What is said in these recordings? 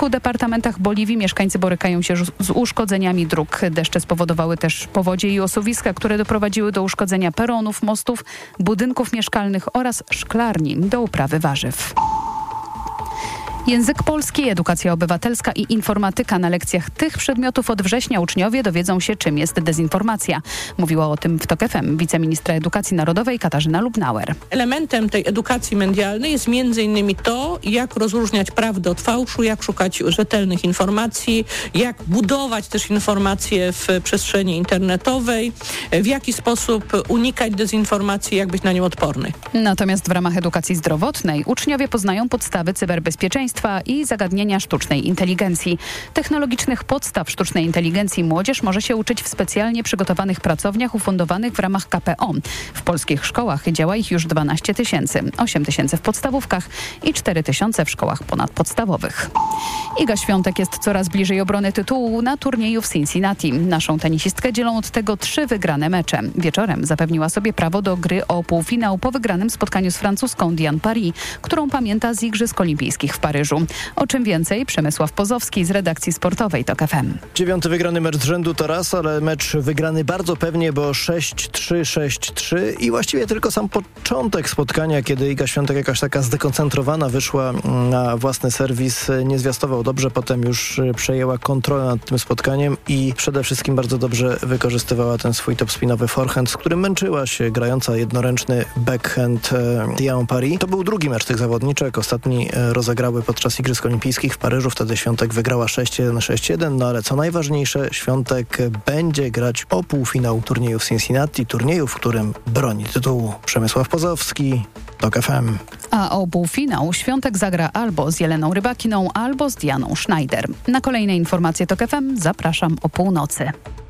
kilku departamentach Boliwii mieszkańcy borykają się z uszkodzeniami dróg. Deszcze spowodowały też powodzie i osuwiska, które doprowadziły do uszkodzenia peronów, mostów, budynków mieszkalnych oraz szklarni do uprawy warzyw. Język polski, edukacja obywatelska i informatyka. Na lekcjach tych przedmiotów od września uczniowie dowiedzą się, czym jest dezinformacja. Mówiła o tym w TOK FM wiceministra edukacji narodowej Katarzyna Lubnauer. Elementem tej edukacji medialnej jest m.in. to, jak rozróżniać prawdę od fałszu, jak szukać rzetelnych informacji, jak budować też informacje w przestrzeni internetowej, w jaki sposób unikać dezinformacji, jak być na nią odporny. Natomiast w ramach edukacji zdrowotnej uczniowie poznają podstawy cyberbezpieczeństwa i zagadnienia sztucznej inteligencji. Technologicznych podstaw sztucznej inteligencji młodzież może się uczyć w specjalnie przygotowanych pracowniach ufundowanych w ramach KPO. W polskich szkołach działa ich już 12 tysięcy, 8 tysięcy w podstawówkach i 4 tysiące w szkołach ponadpodstawowych. Iga Świątek jest coraz bliżej obrony tytułu na turnieju w Cincinnati. Naszą tenisistkę dzielą od tego 3 wygrane mecze. Wieczorem zapewniła sobie prawo do gry o półfinał po wygranym spotkaniu z francuską Diane Paris, którą pamięta z Igrzysk Olimpijskich w Paryżu. O czym więcej Przemysław Pozowski z redakcji sportowej TOK FM. 9. wygrany mecz z rzędu to raz, ale mecz wygrany bardzo pewnie, bo 6-3, 6-3 i właściwie tylko sam początek spotkania, kiedy Iga Świątek jakaś taka zdekoncentrowana wyszła na własny serwis, nie zwiastował dobrze, potem już przejęła kontrolę nad tym spotkaniem i przede wszystkim bardzo dobrze wykorzystywała ten swój topspinowy forehand, z którym męczyła się grająca jednoręczny backhand Diane Paris. To był drugi mecz tych zawodniczek, ostatni rozegrały podczas Igrzysk Olimpijskich w Paryżu. Wtedy Świątek wygrała 6-1, 6-1, no ale co najważniejsze, Świątek będzie grać o półfinał turnieju w Cincinnati, turnieju, w którym broni tytułu. Przemysław Pozowski, TOK FM. A o półfinał Świątek zagra albo z Jeleną Rybakiną, albo z Dianą Schneider. Na kolejne informacje TOK FM zapraszam o północy.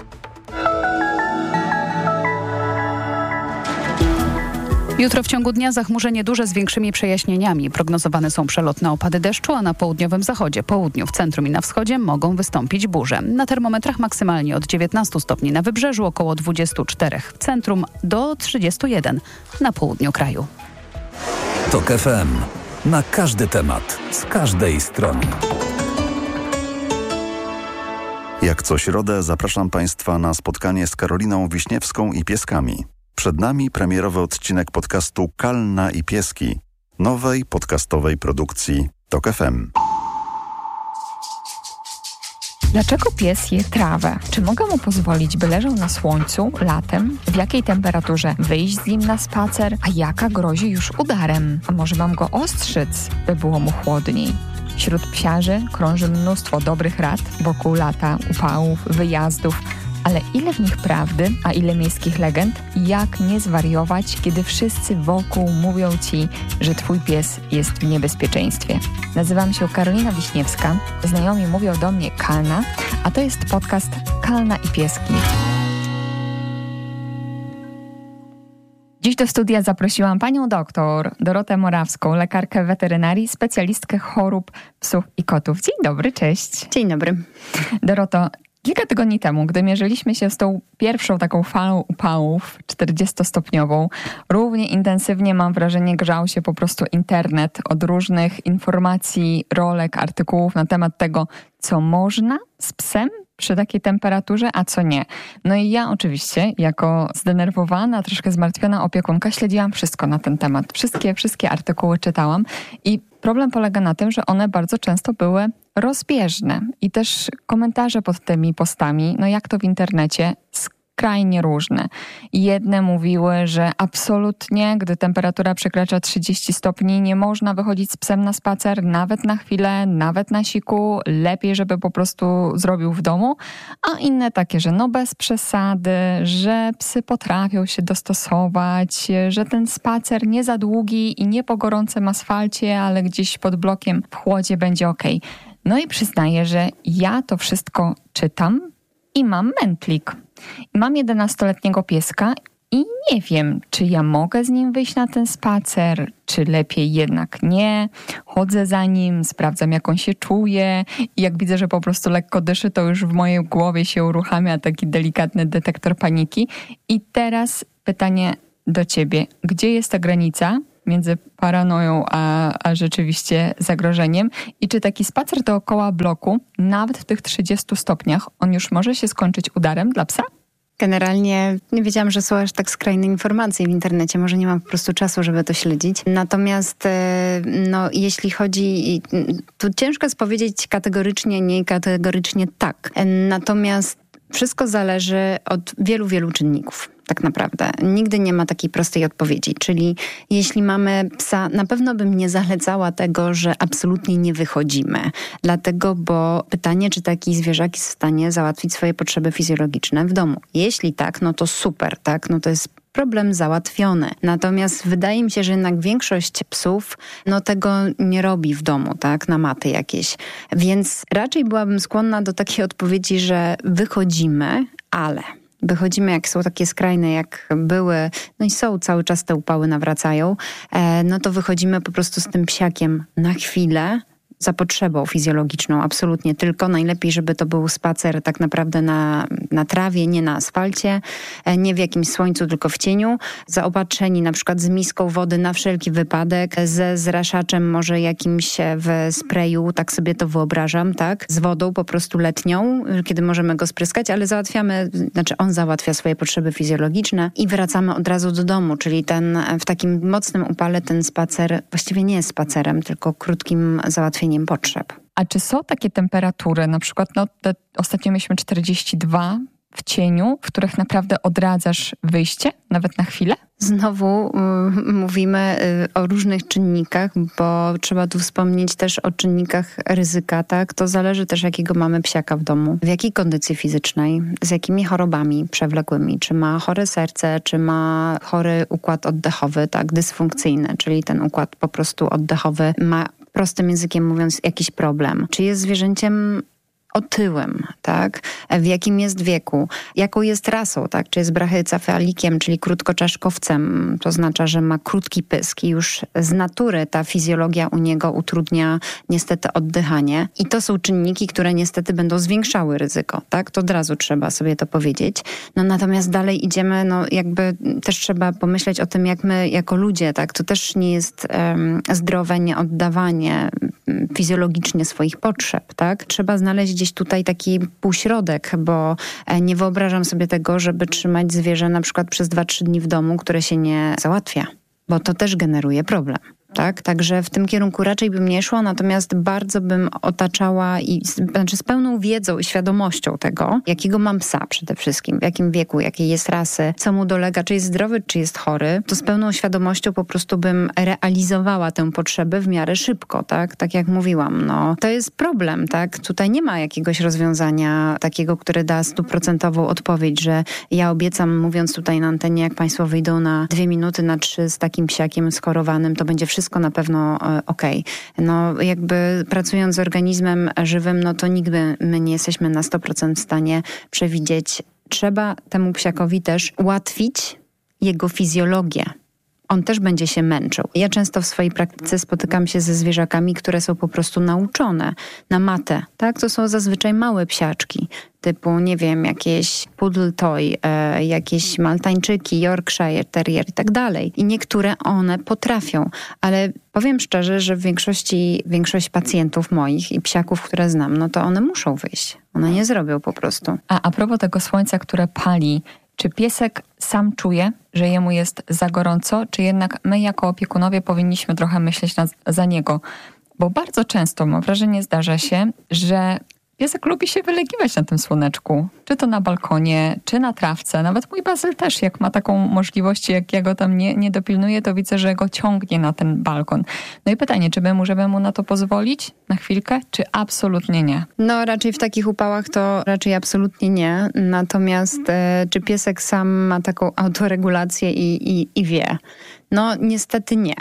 Jutro w ciągu dnia zachmurzenie duże z większymi przejaśnieniami. Prognozowane są przelotne opady deszczu, a na południowym zachodzie, południu, w centrum i na wschodzie mogą wystąpić burze. Na termometrach maksymalnie od 19 stopni na wybrzeżu, około 24 w centrum do 31 na południu kraju. TOK FM. Na każdy temat, z każdej strony. Jak co środę zapraszam Państwa na spotkanie z Karoliną Wiśniewską i pieskami. Przed nami premierowy odcinek podcastu Kalna i Pieski, nowej podcastowej produkcji TOK FM. Dlaczego pies je trawę? Czy mogę mu pozwolić, by leżał na słońcu latem? W jakiej temperaturze wyjść z nim na spacer? A jaka grozi już udarem? A może mam go ostrzyc, by było mu chłodniej? Wśród psiarzy krąży mnóstwo dobrych rad wokół lata, upałów, wyjazdów. Ale ile w nich prawdy, a ile miejskich legend? Jak nie zwariować, kiedy wszyscy wokół mówią ci, że twój pies jest w niebezpieczeństwie? Nazywam się Karolina Wiśniewska, znajomi mówią do mnie Kalna, a to jest podcast Kalna i Pieski. Dziś do studia zaprosiłam panią doktor Dorotę Morawską, lekarkę weterynarii, specjalistkę chorób psów i kotów. Dzień dobry, cześć. Dzień dobry. Doroto, kilka tygodni temu, gdy mierzyliśmy się z tą pierwszą taką falą upałów 40-stopniową, równie intensywnie, mam wrażenie, grzał się po prostu internet od różnych informacji, rolek, artykułów na temat tego, co można z psem przy takiej temperaturze, a co nie. No i ja oczywiście, jako zdenerwowana, troszkę zmartwiona opiekunka, śledziłam wszystko na ten temat. Wszystkie artykuły czytałam i problem polega na tym, że one bardzo często były rozbieżne i też komentarze pod tymi postami, no jak to w internecie, skrajnie różne. Jedne mówiły, że absolutnie, gdy temperatura przekracza 30 stopni, nie można wychodzić z psem na spacer, nawet na chwilę, nawet na siku, lepiej, żeby po prostu zrobił w domu, a inne takie, że no bez przesady, że psy potrafią się dostosować, że ten spacer nie za długi i nie po gorącym asfalcie, ale gdzieś pod blokiem w chłodzie będzie okej. No i przyznaję, że ja to wszystko czytam i mam mętlik. Mam 11-letniego pieska i nie wiem, czy ja mogę z nim wyjść na ten spacer, czy lepiej jednak nie. Chodzę za nim, sprawdzam, jak on się czuje i jak widzę, że po prostu lekko dyszy, to już w mojej głowie się uruchamia taki delikatny detektor paniki. I teraz pytanie do ciebie. Gdzie jest ta granica między paranoją a rzeczywiście zagrożeniem. I czy taki spacer dookoła bloku, nawet w tych 30 stopniach, on już może się skończyć udarem dla psa? Generalnie nie wiedziałam, że są aż tak skrajne informacje w internecie. Może nie mam po prostu czasu, żeby to śledzić. Natomiast jeśli chodzi... Tu ciężko jest powiedzieć kategorycznie nie i kategorycznie tak. Natomiast wszystko zależy od wielu, wielu czynników. Tak naprawdę. Nigdy nie ma takiej prostej odpowiedzi. Czyli jeśli mamy psa, na pewno bym nie zalecała tego, że absolutnie nie wychodzimy. Dlatego, bo pytanie, czy taki zwierzak jest w stanie załatwić swoje potrzeby fizjologiczne w domu. Jeśli tak, no to super, tak? No to jest problem załatwiony. Natomiast wydaje mi się, że jednak większość psów tego nie robi w domu, tak? Na maty jakieś. Więc raczej byłabym skłonna do takiej odpowiedzi, że wychodzimy, ale... Wychodzimy, jak są takie skrajne, jak były, no i są, cały czas te upały nawracają, no to wychodzimy po prostu z tym psiakiem na chwilę, za potrzebą fizjologiczną, absolutnie. Tylko najlepiej, żeby to był spacer tak naprawdę na trawie, nie na asfalcie, nie w jakimś słońcu, tylko w cieniu. Zaopatrzeni na przykład z miską wody na wszelki wypadek, ze zraszaczem może jakimś w sprayu, tak sobie to wyobrażam, tak? Z wodą po prostu letnią, kiedy możemy go spryskać, ale on załatwia swoje potrzeby fizjologiczne i wracamy od razu do domu, czyli w takim mocnym upale ten spacer właściwie nie jest spacerem, tylko krótkim załatwieniem potrzeb. A czy są takie temperatury, na przykład ostatnio mieliśmy 42 w cieniu, w których naprawdę odradzasz wyjście, nawet na chwilę? Znowu mówimy o różnych czynnikach, bo trzeba tu wspomnieć też o czynnikach ryzyka, tak? To zależy też, jakiego mamy psiaka w domu, w jakiej kondycji fizycznej, z jakimi chorobami przewlekłymi, czy ma chore serce, czy ma chory układ oddechowy, tak? Dysfunkcyjny, czyli ten układ po prostu oddechowy ma, prostym językiem mówiąc, jakiś problem. Czy jest zwierzęciem otyłym, tak? W jakim jest wieku, jaką jest rasą, tak? Czy jest brachycefalikiem, czyli krótkoczaszkowcem, to oznacza, że ma krótki pysk i już z natury ta fizjologia u niego utrudnia niestety oddychanie. I to są czynniki, które niestety będą zwiększały ryzyko, tak? To od razu trzeba sobie to powiedzieć. No natomiast dalej idziemy, jakby też trzeba pomyśleć o tym, jak my jako ludzie, tak? To też nie jest zdrowe nieoddawanie fizjologicznie swoich potrzeb, tak? Trzeba znaleźć gdzieś tutaj taki półśrodek, bo nie wyobrażam sobie tego, żeby trzymać zwierzę na przykład przez 2-3 dni w domu, które się nie załatwia, bo to też generuje problem. Tak? Także w tym kierunku raczej bym nie szła, natomiast bardzo bym otaczała z pełną wiedzą i świadomością tego, jakiego mam psa przede wszystkim, w jakim wieku, jakiej jest rasy, co mu dolega, czy jest zdrowy, czy jest chory, to z pełną świadomością po prostu bym realizowała tę potrzebę w miarę szybko, tak? Tak jak mówiłam, to jest problem, tak? Tutaj nie ma jakiegoś rozwiązania takiego, które da 100% odpowiedź, że ja obiecam, mówiąc tutaj na antenie, jak państwo wyjdą na 2 minuty, na 3 z takim psiakiem schorowanym, to będzie wszystko na pewno okej. Jakby pracując z organizmem żywym, to nigdy my nie jesteśmy na 100% w stanie przewidzieć. Trzeba temu psiakowi też ułatwić jego fizjologię. On też będzie się męczył. Ja często w swojej praktyce spotykam się ze zwierzakami, które są po prostu nauczone na matę. Tak? To są zazwyczaj małe psiaczki, typu, nie wiem, jakieś poodle toy, jakieś maltańczyki, Yorkshire Terrier i tak dalej. I niektóre one potrafią, ale powiem szczerze, że większość pacjentów moich i psiaków, które znam, to one muszą wyjść. One nie zrobią po prostu. A propos tego słońca, które pali, czy piesek sam czuje, że jemu jest za gorąco, czy jednak my jako opiekunowie powinniśmy trochę myśleć za niego? Bo bardzo często, mam wrażenie, zdarza się, że piesek lubi się wylegiwać na tym słoneczku. Czy to na balkonie, czy na trawce. Nawet mój Bazyl też, jak ma taką możliwość, jak ja go tam nie dopilnuję, to widzę, że go ciągnie na ten balkon. No i pytanie, żeby mu na to pozwolić na chwilkę, czy absolutnie nie? Raczej w takich upałach to raczej absolutnie nie. Natomiast czy piesek sam ma taką autoregulację i wie? Niestety nie.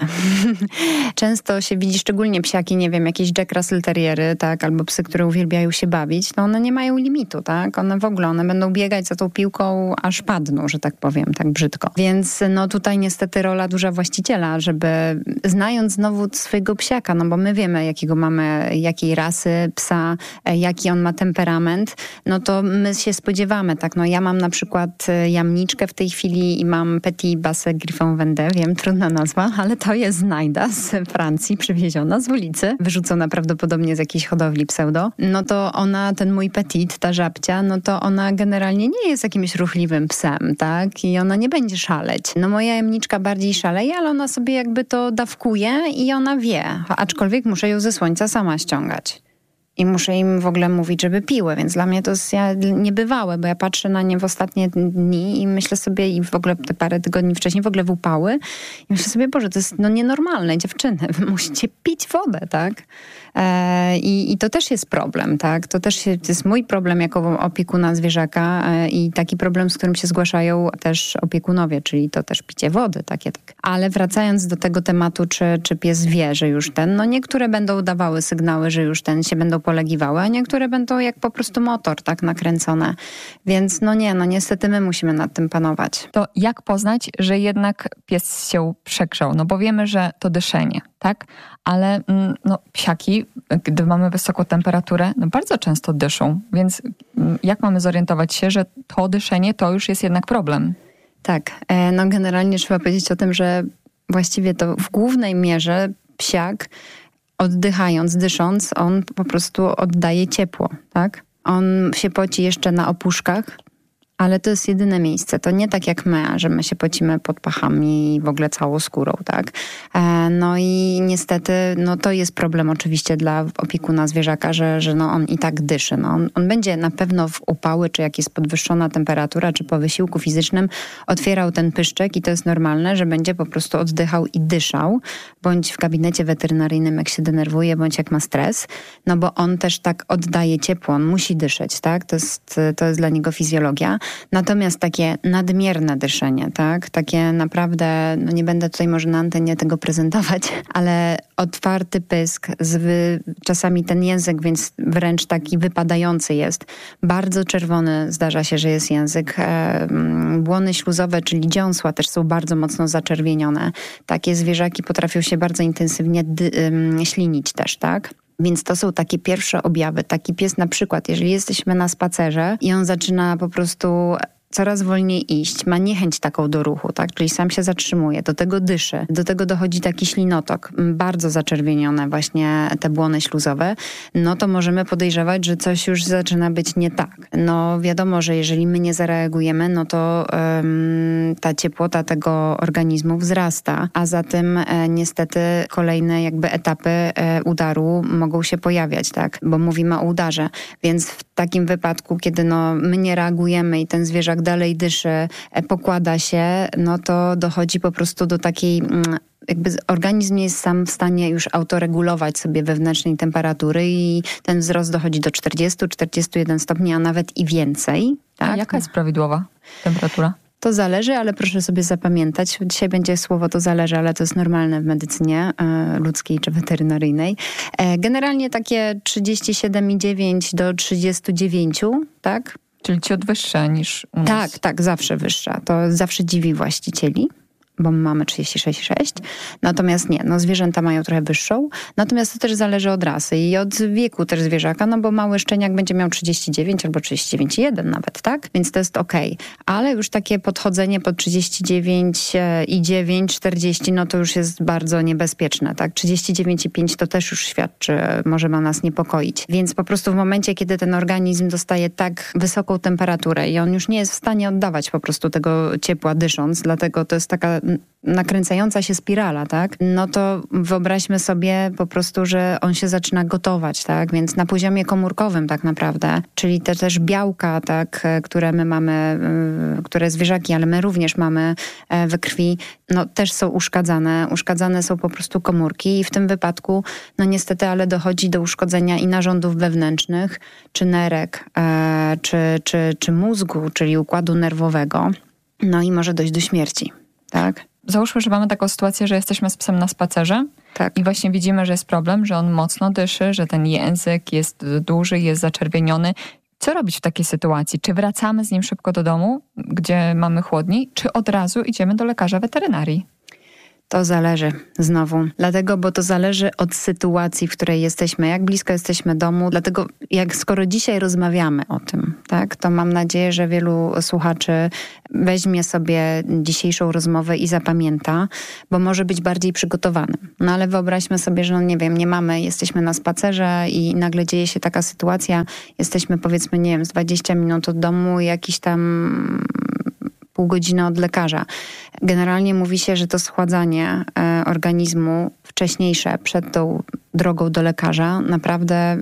Często się widzi, szczególnie psiaki, nie wiem, jakieś Jack Russell Terriery, tak, albo psy, które uwielbiają się bawić, one nie mają limitu, tak? One będą biegać za tą piłką, aż padną, że tak powiem, tak brzydko. Więc tutaj niestety rola duża właściciela, żeby znając znowu swojego psiaka, bo my wiemy, jakiej rasy psa, jaki on ma temperament, to my się spodziewamy, tak? Ja mam na przykład jamniczkę w tej chwili i mam Petit Basset Griffon Vendée, wiem trudna nazwa, ale to jest znajda z Francji, przywieziona z ulicy, wyrzucona prawdopodobnie z jakiejś hodowli pseudo. No to ona, ten mój petit, ta żabcia, no to ona generalnie nie jest jakimś ruchliwym psem, tak? I ona nie będzie szaleć. No moja jamniczka bardziej szaleje, ale ona sobie jakby to dawkuje i ona wie. Aczkolwiek muszę ją ze słońca sama ściągać. I muszę im w ogóle mówić, żeby piły, więc dla mnie to jest niebywałe, bo ja patrzę na nie w ostatnie dni i myślę sobie, i w ogóle te parę tygodni wcześniej w ogóle w upały, i myślę sobie, Boże, to jest nienormalne, dziewczyny, wy musicie pić wodę, tak? I to też jest problem, tak? To jest mój problem jako opiekuna zwierzaka i taki problem, z którym się zgłaszają też opiekunowie, czyli to też picie wody, takie tak. Ale wracając do tego tematu, czy pies wie, że już niektóre będą dawały sygnały, że już się będą polegiwały, a niektóre będą jak po prostu motor, tak, nakręcone. Więc niestety my musimy nad tym panować. To jak poznać, że jednak pies się przegrzał? No bo wiemy, że to dyszenie, tak? Ale psiaki, gdy mamy wysoką temperaturę, bardzo często dyszą. Więc jak mamy zorientować się, że to dyszenie to już jest jednak problem? Tak, generalnie trzeba powiedzieć o tym, że właściwie to w głównej mierze psiak oddychając, dysząc, on po prostu oddaje ciepło, tak? On się poci jeszcze na opuszkach, ale to jest jedyne miejsce. To nie tak jak my, że my się pocimy pod pachami i w ogóle całą skórą, tak? No i niestety, to jest problem oczywiście dla opiekuna zwierzaka, że on i tak dyszy. On będzie na pewno w upały, czy jak jest podwyższona temperatura, czy po wysiłku fizycznym otwierał ten pyszczek i to jest normalne, że będzie po prostu oddychał i dyszał, bądź w gabinecie weterynaryjnym, jak się denerwuje, bądź jak ma stres, bo on też tak oddaje ciepło, on musi dyszeć, tak? To jest dla niego fizjologia. Natomiast takie nadmierne dyszenie, tak? Takie naprawdę, nie będę tutaj może na antenie tego prezentować, ale otwarty pysk, czasami ten język, więc wręcz taki wypadający jest. Bardzo czerwony zdarza się, że jest język. Błony śluzowe, czyli dziąsła też są bardzo mocno zaczerwienione. Takie zwierzaki potrafią się bardzo intensywnie ślinić też, tak? Więc to są takie pierwsze objawy. Taki pies na przykład, jeżeli jesteśmy na spacerze i on zaczyna po prostu coraz wolniej iść, ma niechęć taką do ruchu, tak? Czyli sam się zatrzymuje, do tego dyszy, do tego dochodzi taki ślinotok, bardzo zaczerwienione właśnie te błony śluzowe, to możemy podejrzewać, że coś już zaczyna być nie tak. Wiadomo, że jeżeli my nie zareagujemy, to ta ciepłota tego organizmu wzrasta, a zatem niestety kolejne jakby etapy udaru mogą się pojawiać, tak? Bo mówimy o udarze. Więc w takim wypadku, kiedy my nie reagujemy i ten zwierzak dalej dyszy, pokłada się, to dochodzi po prostu do takiej jakby organizm nie jest sam w stanie już autoregulować sobie wewnętrznej temperatury i ten wzrost dochodzi do 40-41 stopni, a nawet i więcej. Tak? A jaka jest prawidłowa temperatura? To zależy, ale proszę sobie zapamiętać. Dzisiaj będzie słowo to zależy, ale to jest normalne w medycynie ludzkiej czy weterynaryjnej. Generalnie takie 37,9 do 39, tak? Czyli ciut wyższa niż u nas. Tak, zawsze wyższa. To zawsze dziwi właścicieli, bo my mamy 36,6. Natomiast zwierzęta mają trochę wyższą. Natomiast to też zależy od rasy i od wieku też zwierzaka, bo mały szczeniak będzie miał 39 albo 39,1 nawet, tak? Więc to jest okej. Ale już takie podchodzenie pod 39,9, 40, to już jest bardzo niebezpieczne, tak? 39,5 to też już świadczy, może ma nas niepokoić. Więc po prostu w momencie, kiedy ten organizm dostaje tak wysoką temperaturę i on już nie jest w stanie oddawać po prostu tego ciepła dysząc, dlatego to jest taka nakręcająca się spirala, tak? To wyobraźmy sobie po prostu, że on się zaczyna gotować, tak? Więc na poziomie komórkowym tak naprawdę, czyli te też białka, tak, które my mamy, które zwierzaki, ale my również mamy we krwi, też są uszkadzane. Uszkadzane są po prostu komórki i w tym wypadku, niestety, ale dochodzi do uszkodzenia i narządów wewnętrznych, czy nerek, czy mózgu, czyli układu nerwowego. I może dojść do śmierci. Tak? Załóżmy, że mamy taką sytuację, że jesteśmy z psem na spacerze i właśnie widzimy, że jest problem, że on mocno dyszy, że ten język jest duży, jest zaczerwieniony. Co robić w takiej sytuacji? Czy wracamy z nim szybko do domu, gdzie mamy chłodniej, czy od razu idziemy do lekarza weterynarii? To zależy znowu. Dlatego, bo to zależy od sytuacji, w której jesteśmy, jak blisko jesteśmy domu. Dlatego, skoro dzisiaj rozmawiamy o tym, tak, to mam nadzieję, że wielu słuchaczy weźmie sobie dzisiejszą rozmowę i zapamięta, bo może być bardziej przygotowany. No ale wyobraźmy sobie, że jesteśmy na spacerze i nagle dzieje się taka sytuacja, jesteśmy powiedzmy, z 20 minut od domu, jakiś tam pół godziny od lekarza. Generalnie mówi się, że to schładzanie organizmu wcześniejsze przed tą drogą do lekarza naprawdę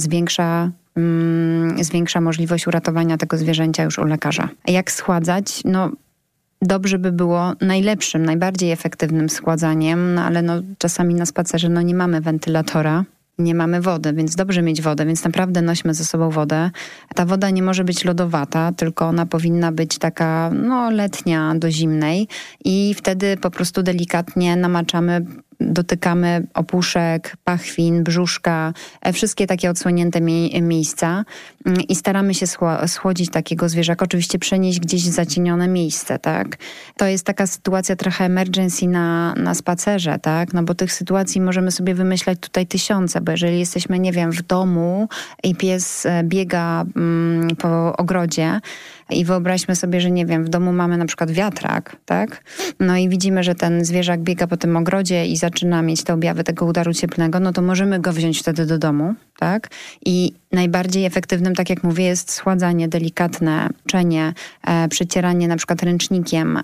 zwiększa możliwość uratowania tego zwierzęcia już u lekarza. A jak schładzać? Dobrze by było najlepszym, najbardziej efektywnym schładzaniem, ale czasami na spacerze nie mamy wentylatora, nie mamy wody, więc dobrze mieć wodę, więc naprawdę nośmy ze sobą wodę. Ta woda nie może być lodowata, tylko ona powinna być taka letnia do zimnej i wtedy po prostu delikatnie namaczamy, dotykamy opuszek, pachwin, brzuszka, wszystkie takie odsłonięte miejsca i staramy się schłodzić takiego zwierzaka, oczywiście przenieść gdzieś w zacienione miejsce, tak? To jest taka sytuacja trochę emergency na spacerze, tak? Bo tych sytuacji możemy sobie wymyślać tutaj tysiące, bo jeżeli jesteśmy, w domu i pies biega po ogrodzie i wyobraźmy sobie, że w domu mamy na przykład wiatrak, tak? I widzimy, że ten zwierzak biega po tym ogrodzie i zaczyna mieć te objawy tego udaru cieplnego, to możemy go wziąć wtedy do domu, tak? I najbardziej efektywnym, tak jak mówię, jest schładzanie delikatne, czenie, przecieranie na przykład ręcznikiem,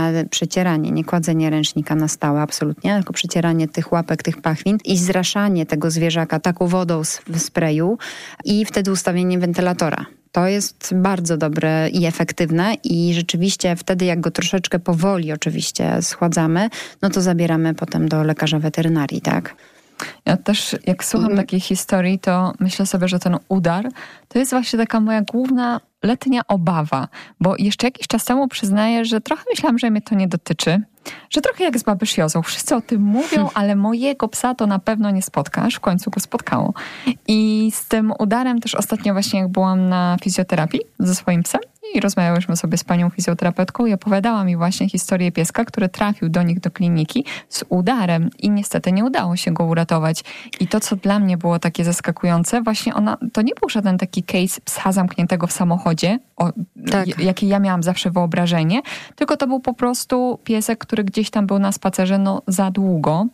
nie kładzenie ręcznika na stałe absolutnie, tylko przecieranie tych łapek, tych pachwin i zraszanie tego zwierzaka taką wodą w sprayu i wtedy ustawienie wentylatora. To jest bardzo dobre i efektywne i rzeczywiście wtedy, jak go troszeczkę powoli oczywiście schładzamy, to zabieramy potem do lekarza weterynarii, tak? Ja też, jak słucham takiej historii, to myślę sobie, że ten udar to jest właśnie taka moja główna letnia obawa, bo jeszcze jakiś czas temu przyznaję, że trochę myślałam, że mnie to nie dotyczy, że trochę jak z babysziozą. Wszyscy o tym mówią, ale mojego psa to na pewno nie spotkasz. W końcu go spotkało. I z tym udarem też ostatnio właśnie jak byłam na fizjoterapii ze swoim psem i rozmawiałyśmy sobie z panią fizjoterapeutką i opowiadała mi właśnie historię pieska, który trafił do nich do kliniki z udarem i niestety nie udało się go uratować. I to, co dla mnie było takie zaskakujące, właśnie to nie był żaden taki case psa zamkniętego w samochodzie, jakie ja miałam zawsze wyobrażenie, tylko to był po prostu piesek, który gdzieś tam był na spacerze za długo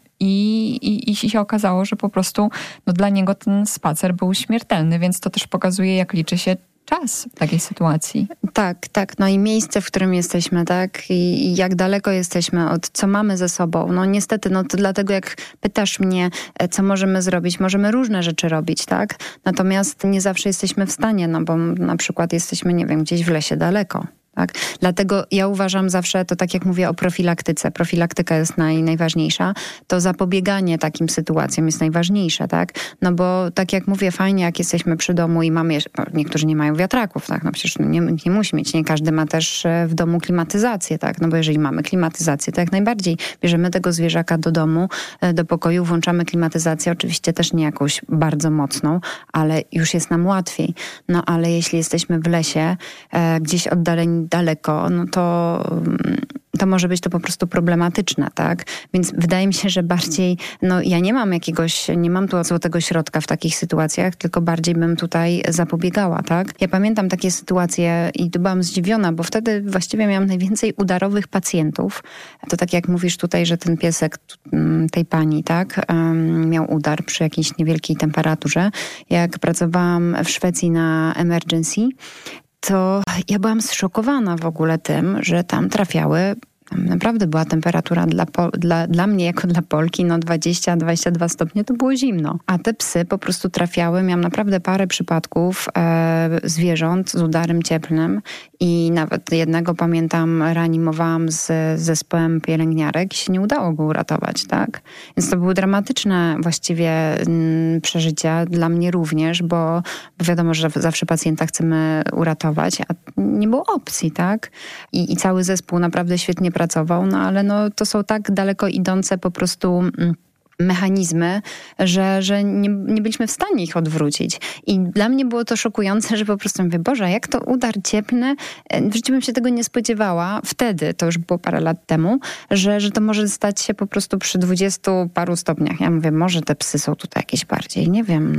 i się okazało, że po prostu dla niego ten spacer był śmiertelny, więc to też pokazuje, jak liczy się czas w takiej sytuacji. Tak. I miejsce, w którym jesteśmy, tak? I jak daleko jesteśmy od co mamy ze sobą. Niestety, to dlatego jak pytasz mnie, co możemy zrobić, możemy różne rzeczy robić, tak? Natomiast nie zawsze jesteśmy w stanie, bo na przykład jesteśmy, gdzieś w lesie daleko. Tak? Dlatego ja uważam zawsze, to tak jak mówię o profilaktyce. Profilaktyka jest najważniejsza. To zapobieganie takim sytuacjom jest najważniejsze, tak? Bo tak jak mówię, fajnie jak jesteśmy przy domu i mamy, niektórzy nie mają wiatraków, tak? Przecież nie musi mieć, nie każdy ma też w domu klimatyzację, tak? Bo jeżeli mamy klimatyzację, to jak najbardziej bierzemy tego zwierzaka do domu, do pokoju, włączamy klimatyzację, oczywiście też nie jakąś bardzo mocną, ale już jest nam łatwiej. Ale jeśli jesteśmy w lesie, gdzieś oddaleni daleko, to może być to po prostu problematyczne, tak? Więc wydaje mi się, że bardziej, ja nie mam tu złotego środka w takich sytuacjach, tylko bardziej bym tutaj zapobiegała, tak? Ja pamiętam takie sytuacje i tu byłam zdziwiona, bo wtedy właściwie miałam najwięcej udarowych pacjentów. To tak jak mówisz tutaj, że ten piesek tej pani, tak? Miał udar przy jakiejś niewielkiej temperaturze. Jak pracowałam w Szwecji na emergency, to ja byłam zszokowana w ogóle tym, że tam trafiały, naprawdę była temperatura dla mnie jako dla Polki, 20-22 stopnie, to było zimno. A te psy po prostu trafiały, miałam naprawdę parę przypadków zwierząt z udarem cieplnym i nawet jednego, pamiętam, reanimowałam z zespołem pielęgniarek i się nie udało go uratować, tak? Więc to były dramatyczne właściwie przeżycia dla mnie również, bo wiadomo, że zawsze pacjenta chcemy uratować, a nie było opcji, tak? I cały zespół naprawdę świetnie pracował, ale to są tak daleko idące po prostu mechanizmy, że nie byliśmy w stanie ich odwrócić. I dla mnie było to szokujące, że po prostu mówię, Boże, jak to udar cieplny? W życiu bym się tego nie spodziewała. Wtedy, to już było parę lat temu, że to może stać się po prostu przy 20 paru stopniach. Ja mówię, może te psy są tutaj jakieś bardziej, nie wiem,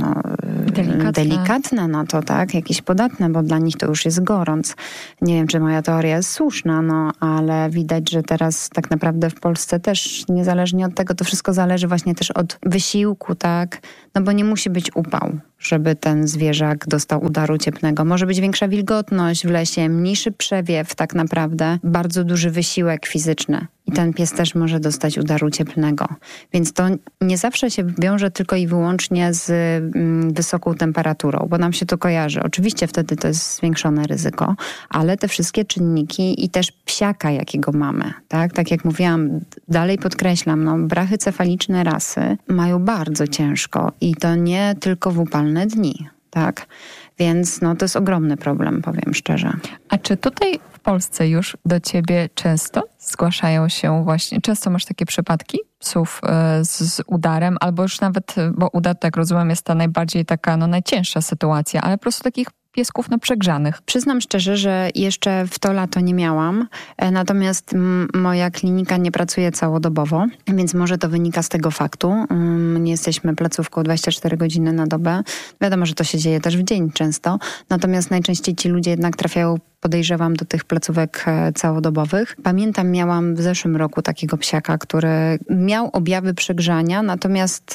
delikatne na to, tak? Jakieś podatne, bo dla nich to już jest gorąc. Nie wiem, czy moja teoria jest słuszna, ale widać, że teraz tak naprawdę w Polsce też, niezależnie od tego, to wszystko zależy właśnie też od wysiłku, tak? No bo nie musi być upał, żeby ten zwierzak dostał udaru cieplnego. Może być większa wilgotność w lesie, mniejszy przewiew tak naprawdę, bardzo duży wysiłek fizyczny. I ten pies też może dostać udaru cieplnego. Więc to nie zawsze się wiąże tylko i wyłącznie z wysoką temperaturą, bo nam się to kojarzy. Oczywiście wtedy to jest zwiększone ryzyko, ale te wszystkie czynniki i też psiaka, jakiego mamy, tak? Tak jak mówiłam, dalej podkreślam, brachy cefaliczne rasy mają bardzo ciężko i to nie tylko w upalne dni, tak? Więc to jest ogromny problem, powiem szczerze. A czy tutaj w Polsce już do ciebie często zgłaszają się właśnie, często masz takie przypadki psów z udarem, albo już nawet, bo udar, tak rozumiem, jest ta najbardziej taka, najcięższa sytuacja, ale po prostu takich piesków przegrzanych. Przyznam szczerze, że jeszcze w to lato nie miałam, natomiast moja klinika nie pracuje całodobowo, więc może to wynika z tego faktu. Nie jesteśmy placówką 24 godziny na dobę. Wiadomo, że to się dzieje też w dzień często, natomiast najczęściej ci ludzie jednak trafiają, podejrzewam, do tych placówek całodobowych. Pamiętam, miałam w zeszłym roku takiego psiaka, który miał objawy przegrzania, natomiast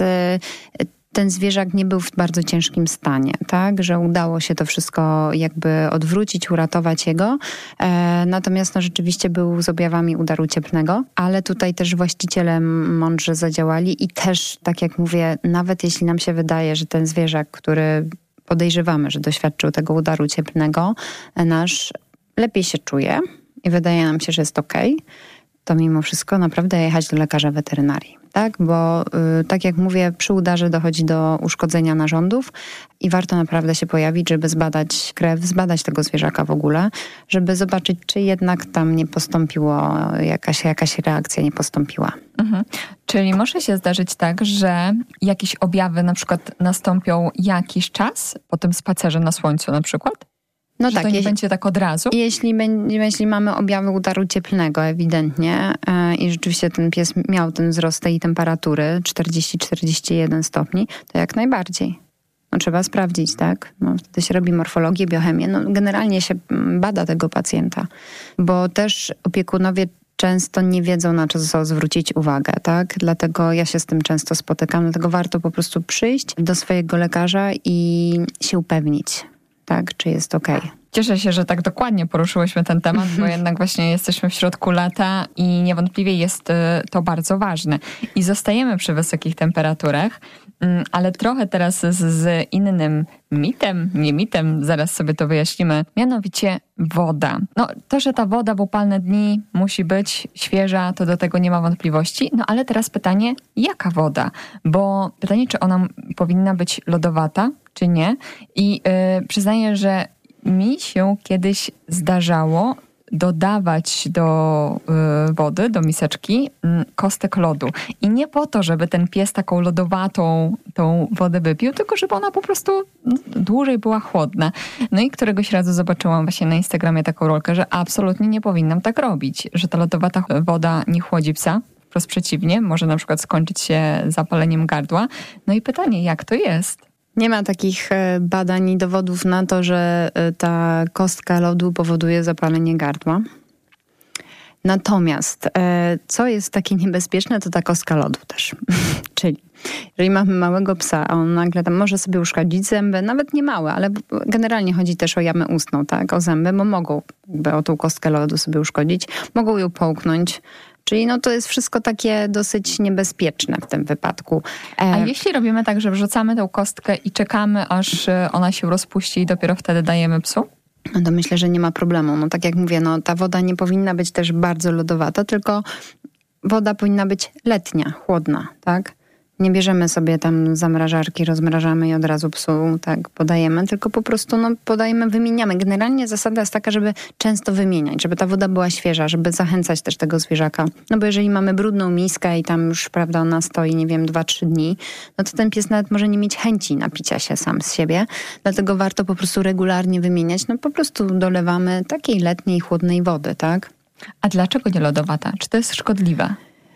ten zwierzak nie był w bardzo ciężkim stanie, tak, że udało się to wszystko jakby odwrócić, uratować jego. Natomiast rzeczywiście był z objawami udaru cieplnego, ale tutaj też właściciele mądrze zadziałali i też, tak jak mówię, nawet jeśli nam się wydaje, że ten zwierzak, który podejrzewamy, że doświadczył tego udaru cieplnego, nasz lepiej się czuje i wydaje nam się, że jest okej, to mimo wszystko naprawdę jechać do lekarza weterynarii. Tak, bo tak jak mówię, przy udarze dochodzi do uszkodzenia narządów i warto naprawdę się pojawić, żeby zbadać krew, zbadać tego zwierzaka w ogóle, żeby zobaczyć, czy jednak tam nie postąpiło, jakaś reakcja nie postąpiła. Mhm. Czyli może się zdarzyć tak, że jakieś objawy na przykład nastąpią jakiś czas po tym spacerze na słońcu na przykład? No że tak, to nie będzie tak od razu? Jeśli mamy objawy udaru cieplnego ewidentnie i rzeczywiście ten pies miał ten wzrost tej temperatury 40-41 stopni, to jak najbardziej. Trzeba sprawdzić, tak? Wtedy się robi morfologię, biochemię. Generalnie się bada tego pacjenta, bo też opiekunowie często nie wiedzą, na co zwrócić uwagę, tak? Dlatego ja się z tym często spotykam, dlatego warto po prostu przyjść do swojego lekarza i się upewnić, tak, czy jest okej. Cieszę się, że tak dokładnie poruszyłyśmy ten temat, bo jednak właśnie jesteśmy w środku lata i niewątpliwie jest to bardzo ważne. I zostajemy przy wysokich temperaturach, ale trochę teraz z innym mitem, nie mitem, zaraz sobie to wyjaśnimy, mianowicie woda. To, że ta woda w upalne dni musi być świeża, to do tego nie ma wątpliwości, ale teraz pytanie, jaka woda? Bo pytanie, czy ona powinna być lodowata, czy nie? I przyznaję, że mi się kiedyś zdarzało dodawać do wody, do miseczki kostek lodu. I nie po to, żeby ten pies taką lodowatą tą wodę wypił, tylko żeby ona po prostu dłużej była chłodna. I któregoś razu zobaczyłam właśnie na Instagramie taką rolkę, że absolutnie nie powinnam tak robić, że ta lodowata woda nie chłodzi psa. Wprost przeciwnie, może na przykład skończyć się zapaleniem gardła. I pytanie, jak to jest? Nie ma takich badań i dowodów na to, że ta kostka lodu powoduje zapalenie gardła. Natomiast co jest takie niebezpieczne, to ta kostka lodu też. Czyli jeżeli mamy małego psa, a on nagle tam może sobie uszkodzić zęby, nawet nie małe, ale generalnie chodzi też o jamę ustną, tak, o zęby, bo mogą o tą kostkę lodu sobie uszkodzić, mogą ją połknąć. Czyli to jest wszystko takie dosyć niebezpieczne w tym wypadku. A jeśli robimy tak, że wrzucamy tę kostkę i czekamy, aż ona się rozpuści i dopiero wtedy dajemy psu? To myślę, że nie ma problemu. Tak jak mówię, ta woda nie powinna być też bardzo lodowata, tylko woda powinna być letnia, chłodna, tak? Nie bierzemy sobie tam zamrażarki, rozmrażamy i od razu psu tak podajemy, tylko po prostu podajemy, wymieniamy. Generalnie zasada jest taka, żeby często wymieniać, żeby ta woda była świeża, żeby zachęcać też tego zwierzaka. No bo jeżeli mamy brudną miskę i tam już, prawda, ona stoi, 2-3 dni, no to ten pies nawet może nie mieć chęci napicia się sam z siebie. Dlatego warto po prostu regularnie wymieniać. No po prostu dolewamy takiej letniej, chłodnej wody, tak? A dlaczego nie lodowata? Czy to jest szkodliwe?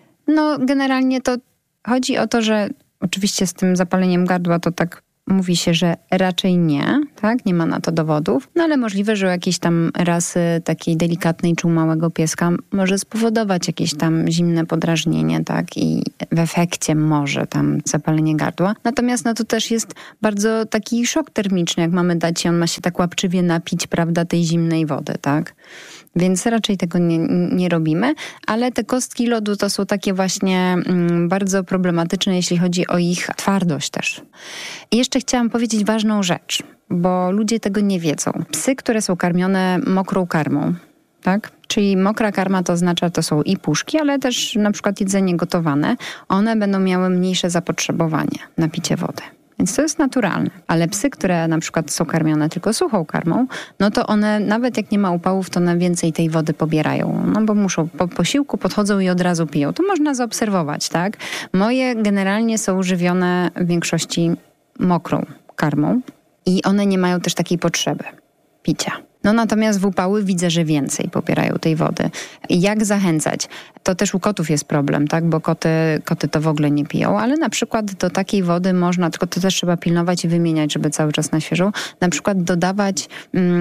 No generalnie to chodzi o to, że oczywiście z tym zapaleniem gardła to tak mówi się, że raczej nie, tak? Nie ma na to dowodów. No ale możliwe, że u jakiejś tam rasy takiej delikatnej czy u małego pieska może spowodować jakieś tam zimne podrażnienie, tak? I w efekcie może tam zapalenie gardła. Natomiast no to też jest bardzo taki szok termiczny, jak mamy dać i on ma się tak łapczywie napić, prawda, tej zimnej wody, tak? Więc raczej tego nie robimy, ale te kostki lodu to są takie właśnie bardzo problematyczne, jeśli chodzi o ich twardość też. I jeszcze chciałam powiedzieć ważną rzecz, bo ludzie tego nie wiedzą. Psy, które są karmione mokrą karmą, tak? Czyli mokra karma to oznacza, to są i puszki, ale też na przykład jedzenie gotowane, one będą miały mniejsze zapotrzebowanie na picie wody. Więc to jest naturalne. Ale psy, które na przykład są karmione tylko suchą karmą, no to one, nawet jak nie ma upałów, to one więcej tej wody pobierają. No bo muszą, po posiłku podchodzą i od razu piją. To można zaobserwować, tak? Moje generalnie są żywione w większości mokrą karmą i one nie mają też takiej potrzeby picia. No natomiast w upały widzę, że więcej pobierają tej wody. Jak zachęcać? To też u kotów jest problem, tak? Bo koty to w ogóle nie piją, ale na przykład do takiej wody można, tylko to też trzeba pilnować i wymieniać, żeby cały czas na świeżą, na przykład dodawać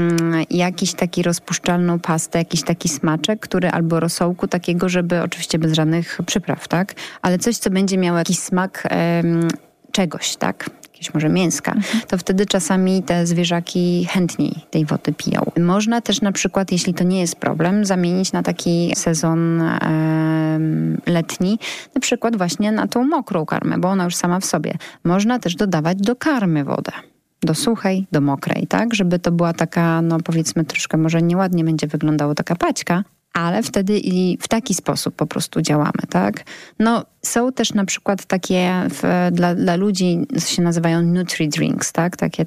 jakiś taki rozpuszczalną pastę, jakiś taki smaczek, który albo rosołku takiego, żeby oczywiście bez żadnych przypraw, tak? Ale coś, co będzie miało jakiś smak czegoś, tak? Jakieś może mięska, to wtedy czasami te zwierzaki chętniej tej wody piją. Można też na przykład, jeśli to nie jest problem, zamienić na taki sezon letni, na przykład właśnie na tą mokrą karmę, bo ona już sama w sobie. Można też dodawać do karmy wodę. Do suchej, do mokrej, tak? Żeby to była taka, no powiedzmy troszkę może nieładnie będzie wyglądało taka paćka, ale wtedy i w taki sposób po prostu działamy, tak? No, są też na przykład takie dla ludzi się nazywają nutri-drinks, tak? Takie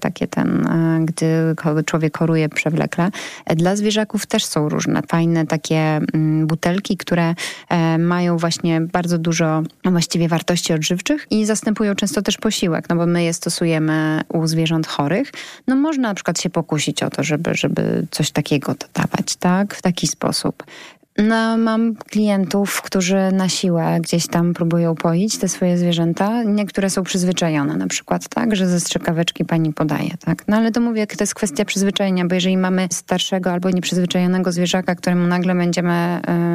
gdy człowiek choruje przewlekle. Dla zwierzaków też są różne fajne takie butelki, które mają właśnie bardzo dużo właściwie wartości odżywczych i zastępują często też posiłek, no bo my je stosujemy u zwierząt chorych. No można na przykład się pokusić o to, żeby coś takiego dodawać, tak? W taki sposób. No, mam klientów, którzy na siłę gdzieś tam próbują poić te swoje zwierzęta. Niektóre są przyzwyczajone na przykład, tak, że ze strzykaweczki pani podaje, tak. No ale to mówię, to jest kwestia przyzwyczajenia, bo jeżeli mamy starszego albo nieprzyzwyczajonego zwierzaka, któremu nagle będziemy,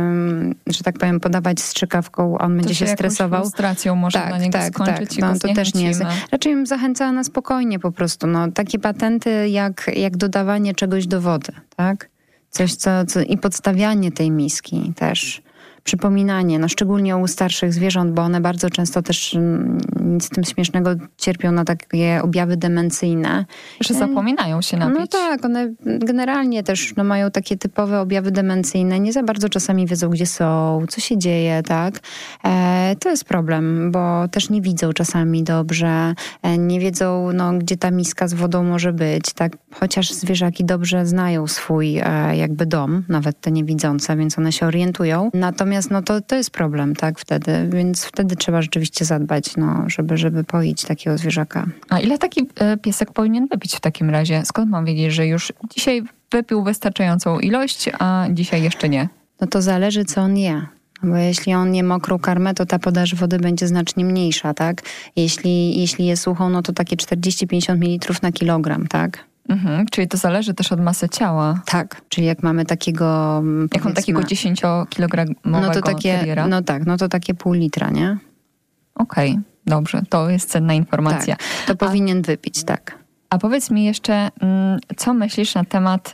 że tak powiem, podawać strzykawką, on będzie się stresował. Frustracją może na niego skończyć i go to też nie jest. Raczej bym zachęcała na spokojnie po prostu. No, takie patenty jak dodawanie czegoś do wody, tak. Coś, co i podstawianie tej miski też. Przypominanie, no szczególnie u starszych zwierząt, bo one bardzo często też nic z tym śmiesznego cierpią na takie objawy demencyjne. Że zapominają się napić. No tak, one generalnie też mają takie typowe objawy demencyjne. Nie za bardzo czasami wiedzą, gdzie są, co się dzieje, tak? To jest problem, bo też nie widzą czasami dobrze, nie wiedzą, gdzie ta miska z wodą może być, tak? Chociaż zwierzaki dobrze znają swój jakby dom, nawet te niewidzące, więc one się orientują. Natomiast to jest problem, tak, wtedy. Więc wtedy trzeba rzeczywiście zadbać, żeby poić takiego zwierzaka. A ile taki piesek powinien wypić w takim razie? Skąd mam wiedzieć, że już dzisiaj wypił wystarczającą ilość, a dzisiaj jeszcze nie? No to zależy, co on je. Bo jeśli on je mokrą karmę, to ta podaż wody będzie znacznie mniejsza, tak? Jeśli je suchą, no to takie 40-50 ml na kilogram, tak? Czyli to zależy też od masy ciała. Tak, czyli jak mamy takiego... Jak mam takiego 10-kilogramowego teriera? No tak, to takie pół litra, nie? Okej, dobrze, to jest cenna informacja. Tak, to powinien wypić, tak. A powiedz mi jeszcze, co myślisz na temat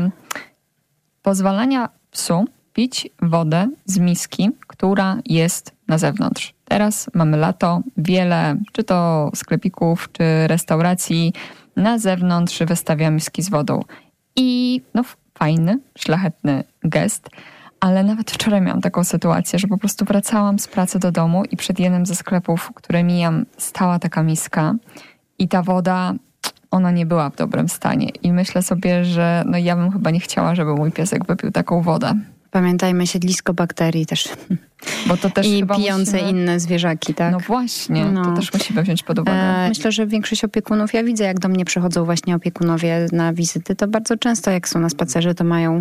pozwalania psu pić wodę z miski, która jest na zewnątrz. Teraz mamy lato, wiele, czy to sklepików, czy restauracji, na zewnątrz wystawia miski z wodą. I fajny, szlachetny gest, Ale nawet wczoraj miałam taką sytuację, że po prostu wracałam z pracy do domu i przed jednym ze sklepów, które mijam, stała taka miska i ta woda, ona nie była w dobrym stanie. I myślę sobie, że ja bym chyba nie chciała, żeby mój piesek wypił taką wodę. Pamiętajmy, siedlisko bakterii też. Bo to też i chyba pijące inne zwierzaki, tak? No właśnie, to też musimy wziąć pod uwagę. Myślę, że większość opiekunów, ja widzę, jak do mnie przychodzą właśnie opiekunowie na wizyty, to bardzo często jak są na spacerze, to mają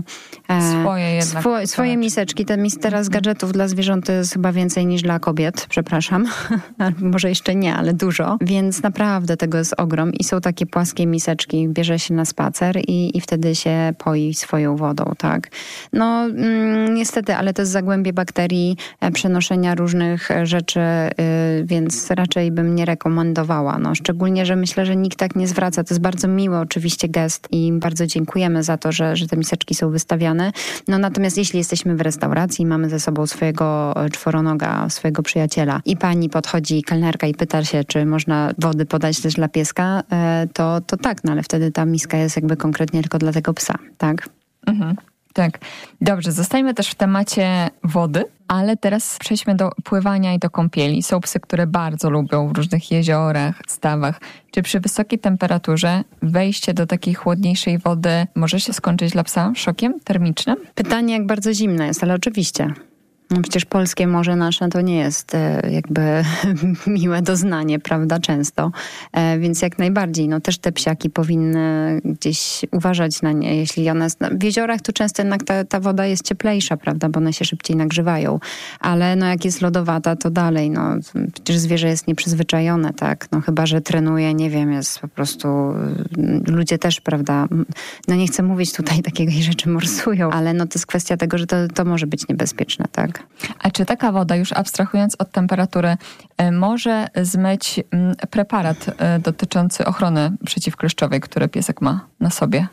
swoje miseczki. Teraz gadżetów dla zwierząt to jest chyba więcej niż dla kobiet, przepraszam. Może jeszcze nie, ale dużo. Więc naprawdę tego jest ogrom i są takie płaskie miseczki, bierze się na spacer i wtedy się poi swoją wodą, tak? No niestety, ale to jest zagłębie bakterii, przenoszenia różnych rzeczy, więc raczej bym nie rekomendowała. Szczególnie, że myślę, że nikt tak nie zwraca. To jest bardzo miły oczywiście gest i bardzo dziękujemy za to, że te miseczki są wystawiane. Natomiast jeśli jesteśmy w restauracji i mamy ze sobą swojego czworonoga, swojego przyjaciela i pani podchodzi, kelnerka i pyta się, czy można wody podać też dla pieska, to tak, ale wtedy ta miska jest jakby konkretnie tylko dla tego psa, tak? Mhm. Tak. Dobrze, zostajmy też w temacie wody, ale teraz przejdźmy do pływania i do kąpieli. Są psy, które bardzo lubią w różnych jeziorach, stawach. Czy przy wysokiej temperaturze wejście do takiej chłodniejszej wody może się skończyć dla psa szokiem termicznym? Pytanie, jak bardzo zimne jest, ale oczywiście. Przecież polskie morze nasze to nie jest jakby miłe doznanie, prawda, często. Więc jak najbardziej, też te psiaki powinny gdzieś uważać na nie. Jeśli one w jeziorach to często jednak ta woda jest cieplejsza, prawda, bo one się szybciej nagrzewają. Ale jak jest lodowata, to dalej, przecież zwierzę jest nieprzyzwyczajone, tak. Chyba że trenuje, nie wiem, jest po prostu, ludzie też, prawda, nie chcę mówić tutaj takiej rzeczy, morsują, ale to jest kwestia tego, że to może być niebezpieczne, tak. A czy taka woda, już abstrahując od temperatury, może zmyć preparat dotyczący ochrony przeciwkleszczowej, który piesek ma na sobie?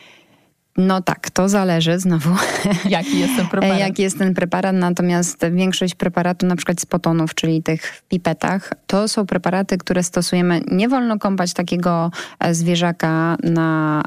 Tak, to zależy znowu. Jaki jest ten preparat? Jaki jest ten preparat, natomiast większość preparatu, na przykład z potonów, czyli tych w pipetach, to są preparaty, które stosujemy. Nie wolno kąpać takiego zwierzaka na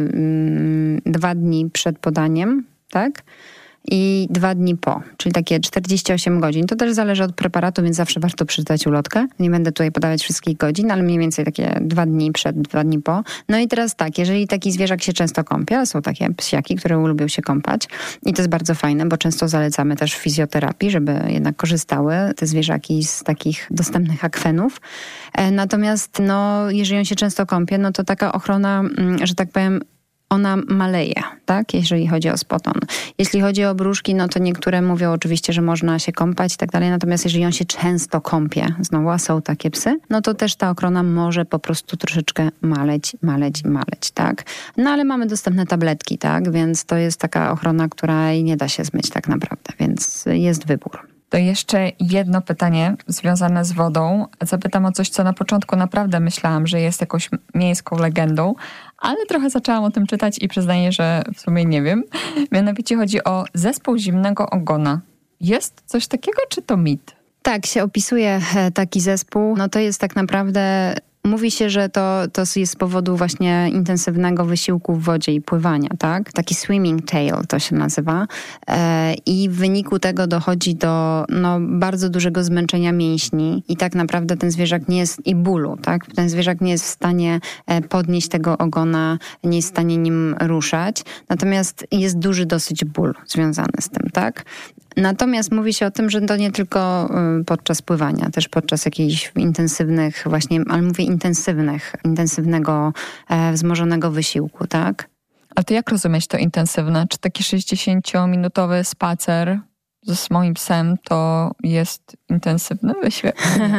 2 dni przed podaniem, tak? I 2 dni po, czyli takie 48 godzin. To też zależy od preparatu, więc zawsze warto przeczytać ulotkę. Nie będę tutaj podawać wszystkich godzin, ale mniej więcej takie 2 dni przed, 2 dni po. I teraz tak, jeżeli taki zwierzak się często kąpie, są takie psiaki, które lubią się kąpać i to jest bardzo fajne, bo często zalecamy też w fizjoterapii, żeby jednak korzystały te zwierzaki z takich dostępnych akwenów. Natomiast jeżeli on się często kąpie, to taka ochrona, że tak powiem, ona maleje, tak? Jeżeli chodzi o spoton. Jeśli chodzi o brzuszki, to niektóre mówią oczywiście, że można się kąpać i tak dalej, natomiast jeżeli on się często kąpie, znowu, a są takie psy, to też ta ochrona może po prostu troszeczkę maleć, tak? Ale mamy dostępne tabletki, tak? Więc to jest taka ochrona, której nie da się zmyć tak naprawdę, więc jest wybór. To jeszcze jedno pytanie związane z wodą. Zapytam o coś, co na początku naprawdę myślałam, że jest jakąś miejską legendą, ale trochę zaczęłam o tym czytać i przyznaję, że w sumie nie wiem. Mianowicie chodzi o zespół zimnego ogona. Jest coś takiego, czy to mit? Tak, się opisuje taki zespół. To jest tak naprawdę... Mówi się, że to jest z powodu właśnie intensywnego wysiłku w wodzie i pływania, tak? Taki swimming tail to się nazywa. I w wyniku tego dochodzi do bardzo dużego zmęczenia mięśni i tak naprawdę ten zwierzak nie jest, i bólu, tak? Ten zwierzak nie jest w stanie podnieść tego ogona, nie jest w stanie nim ruszać. Natomiast jest duży dosyć ból związany z tym, tak? Natomiast mówi się o tym, że to nie tylko podczas pływania, też podczas jakichś intensywnych właśnie, ale mówię intensywnego, wzmożonego wysiłku, tak? A to jak rozumieć to intensywne? Czy taki 60-minutowy spacer z moim psem to jest intensywny wysiłek?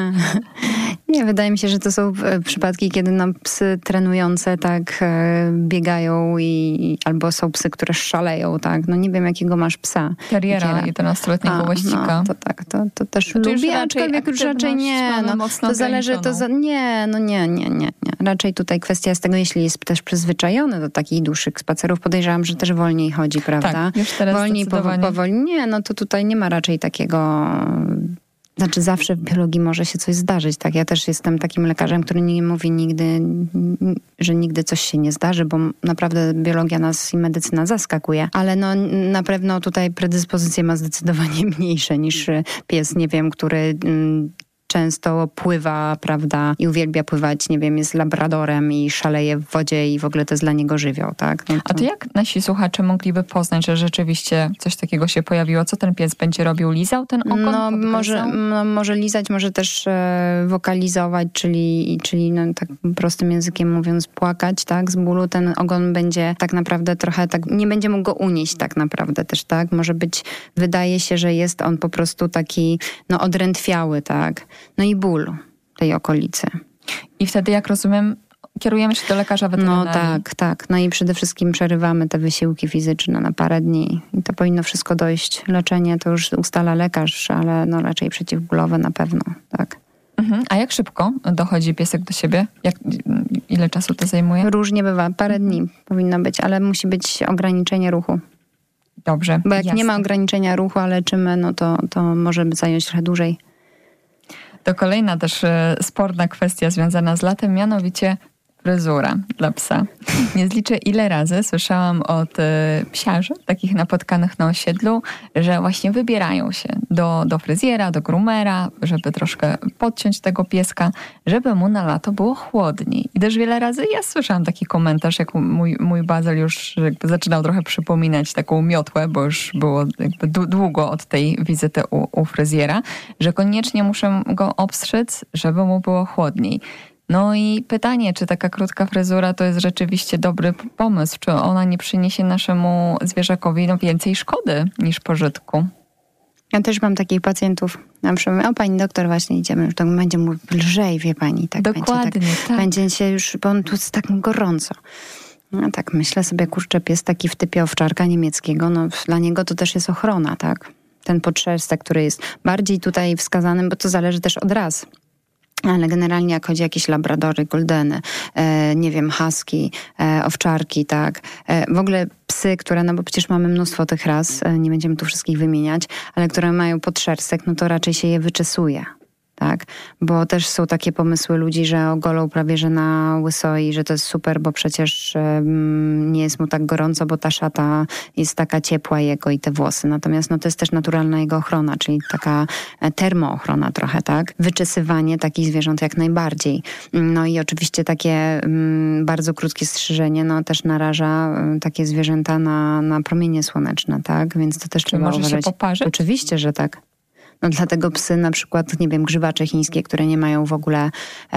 Nie, wydaje mi się, że to są przypadki, kiedy psy trenujące tak biegają albo są psy, które szaleją, tak? Nie wiem, jakiego masz psa. Terriera, 11-letniego łaścika. To tak, to też lubię, aczkolwiek już raczej nie. To zależy, nie. Raczej tutaj kwestia jest tego, jeśli jest też przyzwyczajony do takich dłuższych spacerów, podejrzewam, że też wolniej chodzi, prawda? Tak, już teraz wolniej, powoli. Nie, to tutaj nie ma raczej takiego Znaczy zawsze w biologii może się coś zdarzyć, tak? Ja też jestem takim lekarzem, który nie mówi nigdy, że nigdy coś się nie zdarzy, bo naprawdę biologia nas i medycyna zaskakuje. Ale no na pewno tutaj predyspozycje ma zdecydowanie mniejsze niż pies, nie wiem, który często pływa, prawda, i uwielbia pływać, nie wiem, jest labradorem i szaleje w wodzie i w ogóle to jest dla niego żywioł, tak? No to... A to jak nasi słuchacze mogliby poznać, że rzeczywiście coś takiego się pojawiło? Co ten pies będzie robił? Lizał ten ogon? Może lizać, może też wokalizować, czyli tak prostym językiem mówiąc płakać, tak, z bólu. Ten ogon będzie tak naprawdę trochę tak, nie będzie mógł go unieść tak naprawdę też, tak? Może być, wydaje się, że jest on po prostu taki, odrętwiały, tak? No i ból tej okolicy. I wtedy, jak rozumiem, kierujemy się do lekarza weterynarii. No tak. No i przede wszystkim przerywamy te wysiłki fizyczne na parę dni. I to powinno wszystko dojść. Leczenie to już ustala lekarz, ale raczej przeciwbólowe na pewno, tak. A jak szybko dochodzi piesek do siebie? Ile czasu to zajmuje? Różnie bywa. Parę dni powinno być, ale musi być ograniczenie ruchu. Dobrze. Bo jak nie ma ograniczenia ruchu, a leczymy, no to może zająć trochę dłużej. To kolejna też sporna kwestia związana z latem, mianowicie fryzura dla psa. Nie zliczę, ile razy słyszałam od psiarzy, takich napotkanych na osiedlu, że właśnie wybierają się do fryzjera, do groomera, żeby troszkę podciąć tego pieska, żeby mu na lato było chłodniej. I też wiele razy ja słyszałam taki komentarz, jak mój Bazel już zaczynał trochę przypominać taką miotłę, bo już było długo od tej wizyty u fryzjera, że koniecznie muszę go obstrzec, żeby mu było chłodniej. No i pytanie, czy taka krótka fryzura to jest rzeczywiście dobry pomysł? Czy ona nie przyniesie naszemu zwierzakowi więcej szkody niż pożytku? Ja też mam takich pacjentów. Na przykład, pani doktor, właśnie idziemy, to będzie mu lżej, wie pani. Tak, dokładnie, tak. Będzie się już, bo on tu jest tak gorąco. No tak, myślę sobie, kurczę, pies taki w typie owczarka niemieckiego, dla niego to też jest ochrona, tak? Ten podszerstek, który jest bardziej tutaj wskazany, bo to zależy też od ras. Ale generalnie jak chodzi o jakieś labradory, goldeny, nie wiem, husky, owczarki, tak. W ogóle psy, które, bo przecież mamy mnóstwo tych ras, nie będziemy tu wszystkich wymieniać, ale które mają podszerstek, to raczej się je wyczesuje. Tak? Bo też są takie pomysły ludzi, że ogolą prawie że na łyso i że to jest super, bo przecież nie jest mu tak gorąco, bo ta szata jest taka ciepła jego i te włosy. Natomiast to jest też naturalna jego ochrona, czyli taka termoochrona trochę, tak? Wyczesywanie takich zwierząt jak najbardziej. No i oczywiście takie bardzo krótkie strzyżenie, też naraża takie zwierzęta na promienie słoneczne, tak? Więc to też Czy trzeba może uważać. się poparzyć? Oczywiście, że tak. Dlatego psy na przykład, nie wiem, grzywacze chińskie, które nie mają w ogóle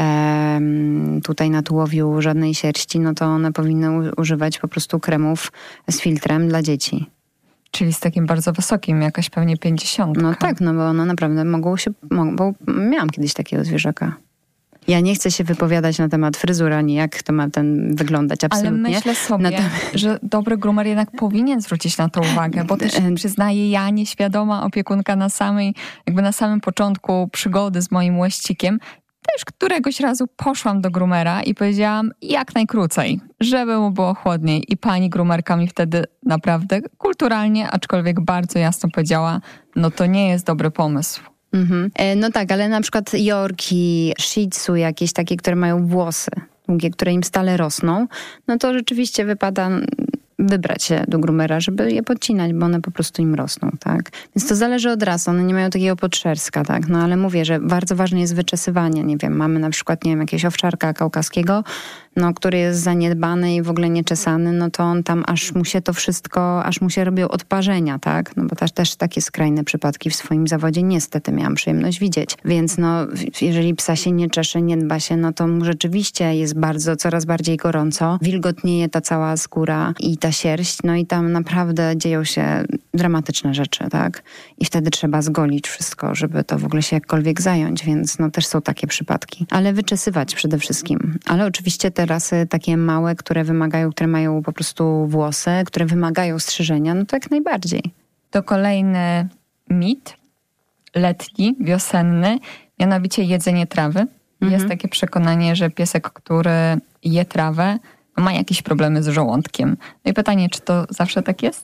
tutaj na tułowiu żadnej sierści, to one powinny używać po prostu kremów z filtrem dla dzieci. Czyli z takim bardzo wysokim, jakaś pewnie 50. No tak, bo one naprawdę miałam kiedyś takiego zwierzaka. Ja nie chcę się wypowiadać na temat fryzury, ani jak to ma wyglądać, absolutnie. Ale myślę sobie, że dobry groomer jednak powinien zwrócić na to uwagę, bo też przyznaję, ja nieświadoma opiekunka na samym początku przygody z moim łaścikiem, też któregoś razu poszłam do groomera i powiedziałam jak najkrócej, żeby mu było chłodniej. I pani groomerka mi wtedy naprawdę kulturalnie, aczkolwiek bardzo jasno powiedziała, to nie jest dobry pomysł. No tak, ale na przykład Yorki, Shih Tzu, jakieś takie, które mają włosy długie, które im stale rosną, to rzeczywiście wypada wybrać się do groomera, żeby je podcinać, bo one po prostu im rosną, tak? Więc to zależy od ras, one nie mają takiego podszerska, tak? Ale mówię, że bardzo ważne jest wyczesywanie, nie wiem, mamy na przykład, jakiegoś owczarka kaukaskiego, który jest zaniedbany i w ogóle nieczesany, to on tam aż mu się robią odparzenia, tak? Bo też takie skrajne przypadki w swoim zawodzie niestety miałam przyjemność widzieć. Więc jeżeli psa się nie czesze, nie dba się, to mu rzeczywiście jest coraz bardziej gorąco, wilgotnieje ta cała skóra i ta sierść, i tam naprawdę dzieją się dramatyczne rzeczy, tak? I wtedy trzeba zgolić wszystko, żeby to w ogóle się jakkolwiek zająć, więc też są takie przypadki. Ale wyczesywać przede wszystkim. Ale oczywiście te rasy takie małe, które mają po prostu włosy, które wymagają strzyżenia, to jak najbardziej. To kolejny mit, letni, wiosenny, mianowicie jedzenie trawy. Jest takie przekonanie, że piesek, który je trawę, ma jakieś problemy z żołądkiem. No i pytanie, czy to zawsze tak jest?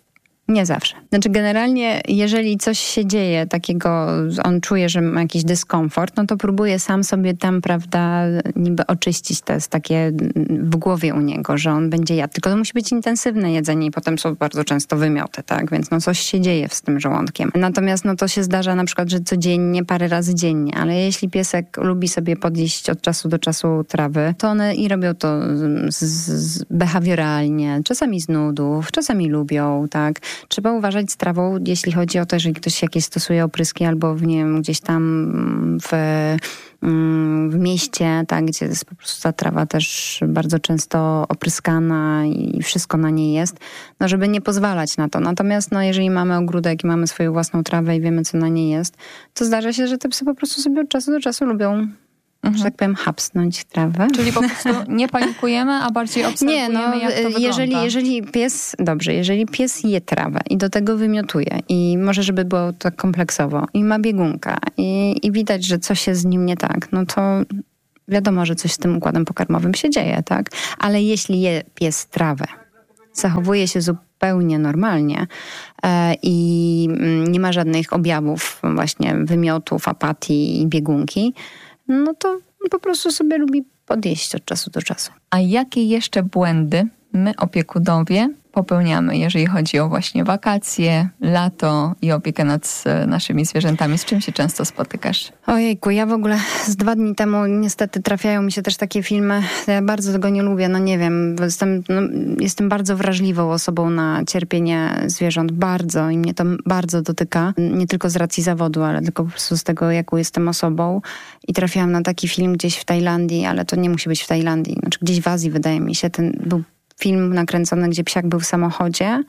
Nie zawsze. Znaczy generalnie, jeżeli coś się dzieje takiego, on czuje, że ma jakiś dyskomfort, no to próbuje sam sobie tam, prawda, niby oczyścić. To jest takie w głowie u niego, że on będzie jadł. Tylko to musi być intensywne jedzenie i potem są bardzo często wymioty, tak? Więc no coś się dzieje z tym żołądkiem. Natomiast no to się zdarza na przykład, że codziennie, parę razy dziennie, ale jeśli piesek lubi sobie podjeść od czasu do czasu trawy, to one i robią to behawioralnie, czasami z nudów, czasami lubią, tak? Trzeba uważać z trawą, jeśli chodzi o to, jeżeli ktoś jakieś stosuje opryski albo nie wiem, gdzieś tam w mieście, tak, gdzie jest po prostu ta trawa też bardzo często opryskana i wszystko na niej jest, no żeby nie pozwalać na to. Natomiast no jeżeli mamy ogródek i mamy swoją własną trawę i wiemy, co na niej jest, to zdarza się, że te psy po prostu sobie od czasu do czasu lubią, że tak powiem, hapsnąć trawę. Czyli po prostu nie panikujemy, a bardziej obserwujemy, jak to wygląda. Jeżeli pies je trawę i do tego wymiotuje i może, żeby było tak kompleksowo i ma biegunka i widać, że coś jest z nim nie tak, no to wiadomo, że coś z tym układem pokarmowym się dzieje, tak? Ale jeśli je pies trawę, zachowuje się zupełnie normalnie i nie ma żadnych objawów właśnie wymiotów, apatii i biegunki, no to po prostu sobie lubi podjeść od czasu do czasu. A jakie jeszcze błędy my, opiekunowie, popełniamy, jeżeli chodzi o właśnie wakacje, lato i opiekę nad naszymi zwierzętami? Z czym się często spotykasz? Ojejku, ja w ogóle z 2 dni temu niestety trafiają mi się też takie filmy. Ja bardzo tego nie lubię, no nie wiem. Jestem bardzo wrażliwą osobą na cierpienie zwierząt. Bardzo. I mnie to bardzo dotyka. Nie tylko z racji zawodu, ale tylko po prostu z tego, jaką jestem osobą. I trafiałam na taki film gdzieś w Tajlandii, ale to nie musi być w Tajlandii. Znaczy gdzieś w Azji, wydaje mi się. Ten był film nakręcony, gdzie psiak był w samochodzie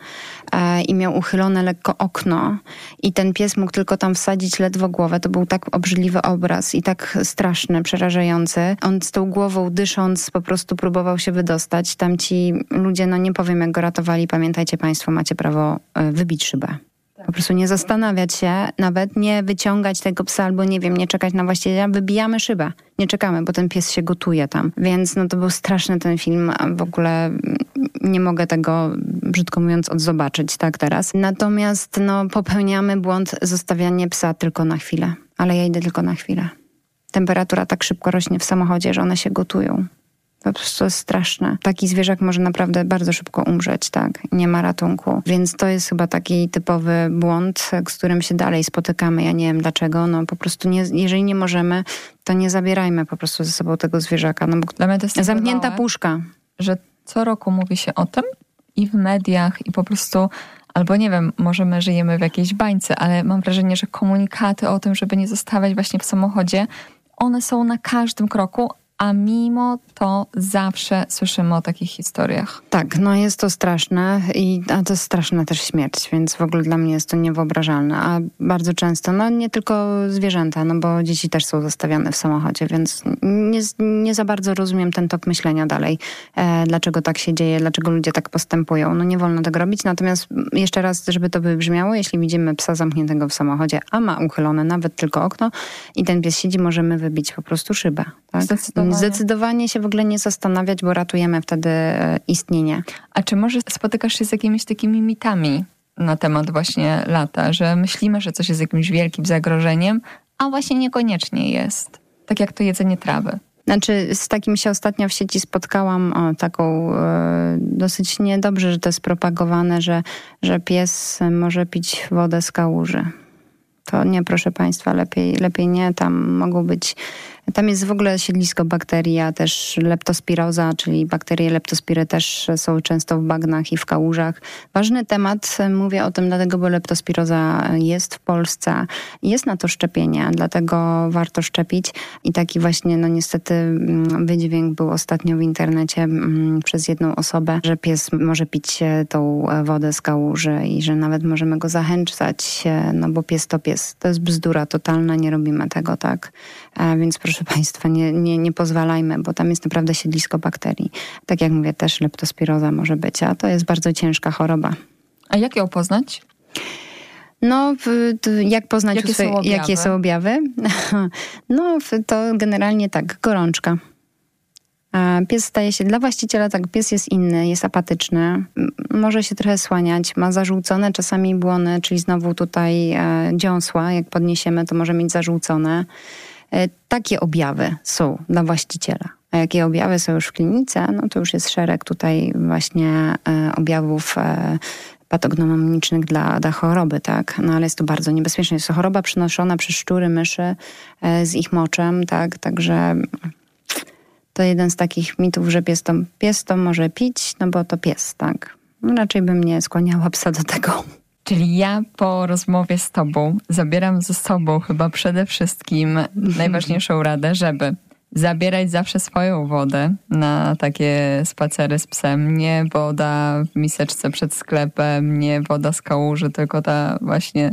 i miał uchylone lekko okno i ten pies mógł tylko tam wsadzić ledwo głowę. To był tak obrzydliwy obraz i tak straszny, przerażający. On z tą głową dysząc po prostu próbował się wydostać. Tam ci ludzie, no nie powiem jak go ratowali, pamiętajcie państwo, macie prawo wybić szybę. Po prostu nie zastanawiać się, nawet nie wyciągać tego psa albo nie wiem, nie czekać na właściciela, wybijamy szybę. Nie czekamy, bo ten pies się gotuje tam. Więc no to był straszny ten film, a w ogóle nie mogę tego, brzydko mówiąc, odzobaczyć tak teraz. Natomiast no popełniamy błąd zostawianie psa tylko na chwilę. Ale ja idę tylko na chwilę. Temperatura tak szybko rośnie w samochodzie, że one się gotują. Po prostu jest straszne. Taki zwierzak może naprawdę bardzo szybko umrzeć, tak? Nie ma ratunku. Więc to jest chyba taki typowy błąd, z którym się dalej spotykamy. Ja nie wiem dlaczego. No po prostu jeżeli nie możemy, to nie zabierajmy po prostu ze sobą tego zwierzaka. No bo dla mnie to jest zamknięta puszka. Że co roku mówi się o tym i w mediach i po prostu, albo nie wiem, może my żyjemy w jakiejś bańce, ale mam wrażenie, że komunikaty o tym, żeby nie zostawiać właśnie w samochodzie, one są na każdym kroku, a mimo to zawsze słyszymy o takich historiach. Tak, no jest to straszne, a to jest straszna też śmierć, więc w ogóle dla mnie jest to niewyobrażalne. A bardzo często, no nie tylko zwierzęta, no bo dzieci też są zostawiane w samochodzie, więc nie za bardzo rozumiem ten tok myślenia dalej. Dlaczego tak się dzieje, dlaczego ludzie tak postępują. No nie wolno tego robić, natomiast jeszcze raz, żeby to wybrzmiało, jeśli widzimy psa zamkniętego w samochodzie, a ma uchylone nawet tylko okno i ten pies siedzi, możemy wybić po prostu szybę. Tak? Zdecydowanie się w ogóle nie zastanawiać, bo ratujemy wtedy istnienie. A czy może spotykasz się z jakimiś takimi mitami na temat właśnie lata, że myślimy, że coś jest jakimś wielkim zagrożeniem, a właśnie niekoniecznie jest? Tak jak to jedzenie trawy. Znaczy, z takim się ostatnio w sieci spotkałam, taką dosyć niedobrze, że to jest propagowane, że pies może pić wodę z kałuży. To nie, proszę państwa, lepiej nie. Tam jest w ogóle siedlisko bakterii, a też leptospiroza, czyli bakterie leptospiry też są często w bagnach i w kałużach. Ważny temat, mówię o tym dlatego, bo leptospiroza jest w Polsce. Jest na to szczepienie, dlatego warto szczepić. I taki właśnie, no niestety wydźwięk był ostatnio w internecie przez jedną osobę, że pies może pić tą wodę z kałuży i że nawet możemy go zachęcać, no bo pies to pies. To jest bzdura totalna, nie robimy tego, tak? Więc proszę państwa, nie pozwalajmy, bo tam jest naprawdę siedlisko bakterii. Tak jak mówię, też leptospiroza może być, a to jest bardzo ciężka choroba. A jak ją poznać? No, jak poznać jakie są objawy? No, to generalnie tak, gorączka. Pies staje się dla właściciela, tak, pies jest inny, jest apatyczny, może się trochę słaniać, ma zażółcone czasami błony, czyli znowu tutaj dziąsła, jak podniesiemy, to może mieć zażółcone. Takie objawy są dla właściciela. A jakie objawy są już w klinice, no to już jest szereg tutaj właśnie objawów patognomonicznych dla choroby, tak? No ale jest to bardzo niebezpieczne. Jest to choroba przenoszona przez szczury, myszy z ich moczem, tak? Także to jeden z takich mitów, że pies to może pić, no bo to pies, tak? Raczej bym nie skłaniała psa do tego. Czyli ja po rozmowie z tobą zabieram ze sobą chyba przede wszystkim najważniejszą radę, żeby zabierać zawsze swoją wodę na takie spacery z psem. Nie woda w miseczce przed sklepem, nie woda z kałuży, tylko ta właśnie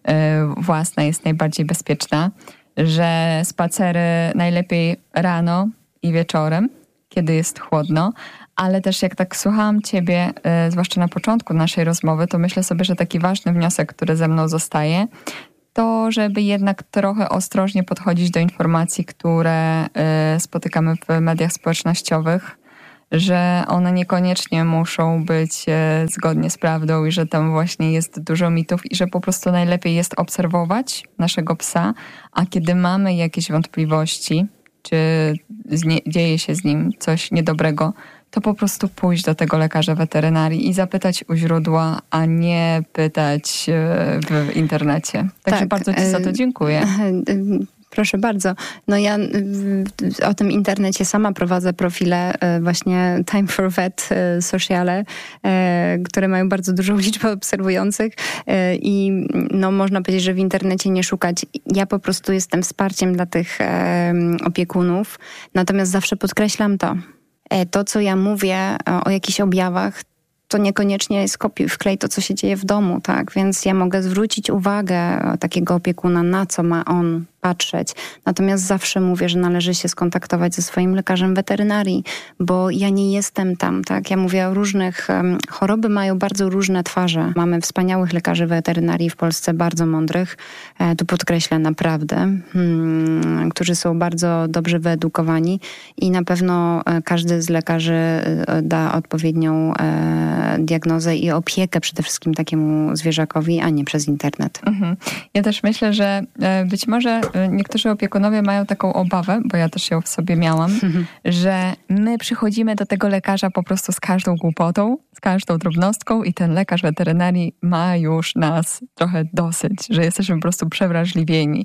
własna jest najbardziej bezpieczna. Że spacery najlepiej rano i wieczorem, kiedy jest chłodno, ale też jak tak słuchałam ciebie, zwłaszcza na początku naszej rozmowy, to myślę sobie, że taki ważny wniosek, który ze mną zostaje, to żeby jednak trochę ostrożnie podchodzić do informacji, które spotykamy w mediach społecznościowych, że one niekoniecznie muszą być zgodnie z prawdą i że tam właśnie jest dużo mitów i że po prostu najlepiej jest obserwować naszego psa, a kiedy mamy jakieś wątpliwości, czy dzieje się z nim coś niedobrego, to po prostu pójść do tego lekarza weterynarii i zapytać u źródła, a nie pytać w internecie. Także bardzo ci za to dziękuję. Proszę bardzo. No ja o tym internecie sama prowadzę profile właśnie Time for Vet sociale, które mają bardzo dużą liczbę obserwujących i no można powiedzieć, że w internecie nie szukać. Ja po prostu jestem wsparciem dla tych opiekunów, natomiast zawsze podkreślam to, co ja mówię o jakichś objawach, to niekoniecznie jest kopiuj wklej to, co się dzieje w domu, tak? Więc ja mogę zwrócić uwagę takiego opiekuna, na co ma on patrzeć. Natomiast zawsze mówię, że należy się skontaktować ze swoim lekarzem weterynarii, bo ja nie jestem tam, tak? Ja mówię o różnych... Choroby mają bardzo różne twarze. Mamy wspaniałych lekarzy weterynarii w Polsce, bardzo mądrych. Tu podkreślę naprawdę, którzy są bardzo dobrze wyedukowani i na pewno każdy z lekarzy da odpowiednią diagnozę i opiekę przede wszystkim takiemu zwierzakowi, a nie przez internet. Ja też myślę, że być może niektórzy opiekunowie mają taką obawę, bo ja też ją w sobie miałam, że my przychodzimy do tego lekarza po prostu z każdą głupotą, z każdą drobnostką i ten lekarz weterynarii ma już nas trochę dosyć, że jesteśmy po prostu przewrażliwieni.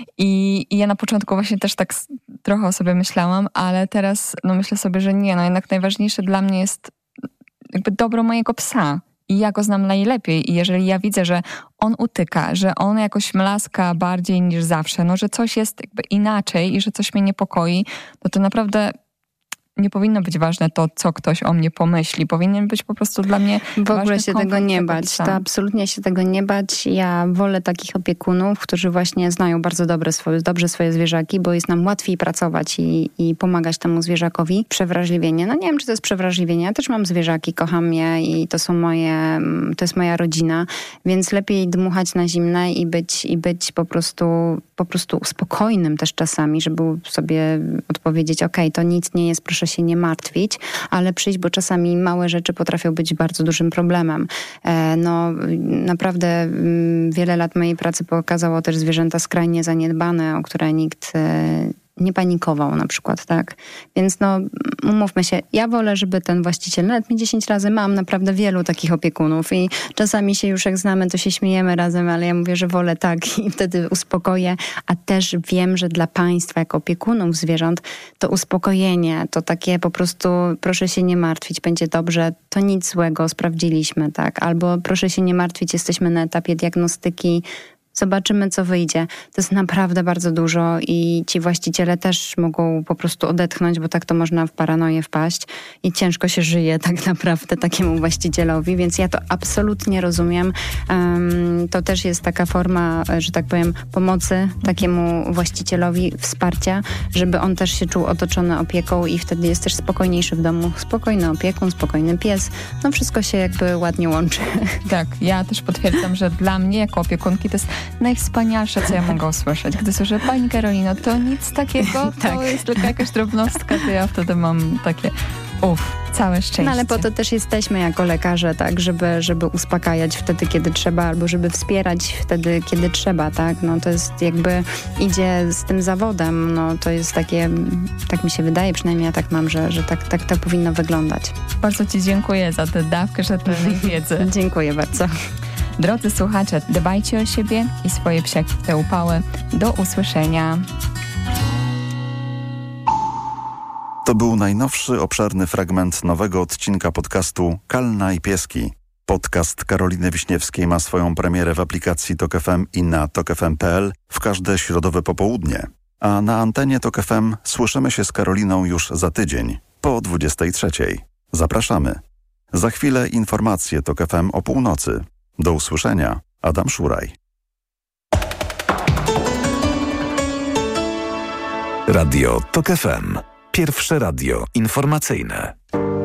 I ja na początku właśnie też tak trochę o sobie myślałam, ale teraz no myślę sobie, że nie, no jednak najważniejsze dla mnie jest jakby dobro mojego psa. I ja go znam najlepiej i jeżeli ja widzę, że on utyka, że on jakoś mlaska bardziej niż zawsze, no że coś jest jakby inaczej i że coś mnie niepokoi, no to naprawdę nie powinno być ważne to, co ktoś o mnie pomyśli. Powinien być po prostu dla mnie w ogóle się tego nie bać. Psa. To absolutnie się tego nie bać. Ja wolę takich opiekunów, którzy właśnie znają bardzo dobrze swoje zwierzaki, bo jest nam łatwiej pracować i pomagać temu zwierzakowi. Przewrażliwienie. No nie wiem, czy to jest przewrażliwienie. Ja też mam zwierzaki, kocham je i to jest moja rodzina, więc lepiej dmuchać na zimne i być po prostu spokojnym też czasami, żeby sobie odpowiedzieć, okej, to nic nie jest, proszę się nie martwić, ale przyjść, bo czasami małe rzeczy potrafią być bardzo dużym problemem. No naprawdę wiele lat mojej pracy pokazało też zwierzęta skrajnie zaniedbane, o które nikt nie panikował na przykład, tak? Więc no, umówmy się, ja wolę, żeby ten właściciel, nawet mnie 10 razy mam naprawdę wielu takich opiekunów i czasami się już jak znamy, to się śmiejemy razem, ale ja mówię, że wolę tak i wtedy uspokoję, a też wiem, że dla państwa jako opiekunów zwierząt to uspokojenie, to takie po prostu proszę się nie martwić, będzie dobrze, to nic złego, sprawdziliśmy, tak? Albo proszę się nie martwić, jesteśmy na etapie diagnostyki, zobaczymy, co wyjdzie. To jest naprawdę bardzo dużo i ci właściciele też mogą po prostu odetchnąć, bo tak to można w paranoję wpaść i ciężko się żyje tak naprawdę takiemu właścicielowi, więc ja to absolutnie rozumiem. To też jest taka forma, że tak powiem, pomocy takiemu właścicielowi, wsparcia, żeby on też się czuł otoczony opieką i wtedy jest też spokojniejszy w domu. Spokojny opiekun, spokojny pies. No wszystko się jakby ładnie łączy. Tak, ja też potwierdzam, że dla mnie jako opiekunki to jest najwspanialsze, co ja mogę usłyszeć. Gdy słyszę, pani Karolino, to nic takiego, to jest tylko jakaś drobnostka, to ja wtedy mam takie całe szczęście. No ale po to też jesteśmy jako lekarze, tak, żeby uspokajać wtedy, kiedy trzeba, albo żeby wspierać wtedy, kiedy trzeba, tak. No to jest jakby idzie z tym zawodem, no to jest takie, tak mi się wydaje, przynajmniej ja tak mam, że tak powinno wyglądać. Bardzo ci dziękuję za tę dawkę rzetelnej wiedzy. Dziękuję bardzo. Drodzy słuchacze, dbajcie o siebie i swoje psiaki w te upały. Do usłyszenia. To był najnowszy, obszerny fragment nowego odcinka podcastu Kalna i Pieski. Podcast Karoliny Wiśniewskiej ma swoją premierę w aplikacji Tok FM i na tokfm.pl w każde środowe popołudnie. A na antenie Tok FM słyszymy się z Karoliną już za tydzień, po 23:00. Zapraszamy. Za chwilę informacje Tok FM o północy. Do usłyszenia. Adam Szuraj. Radio Tok FM. Pierwsze radio informacyjne.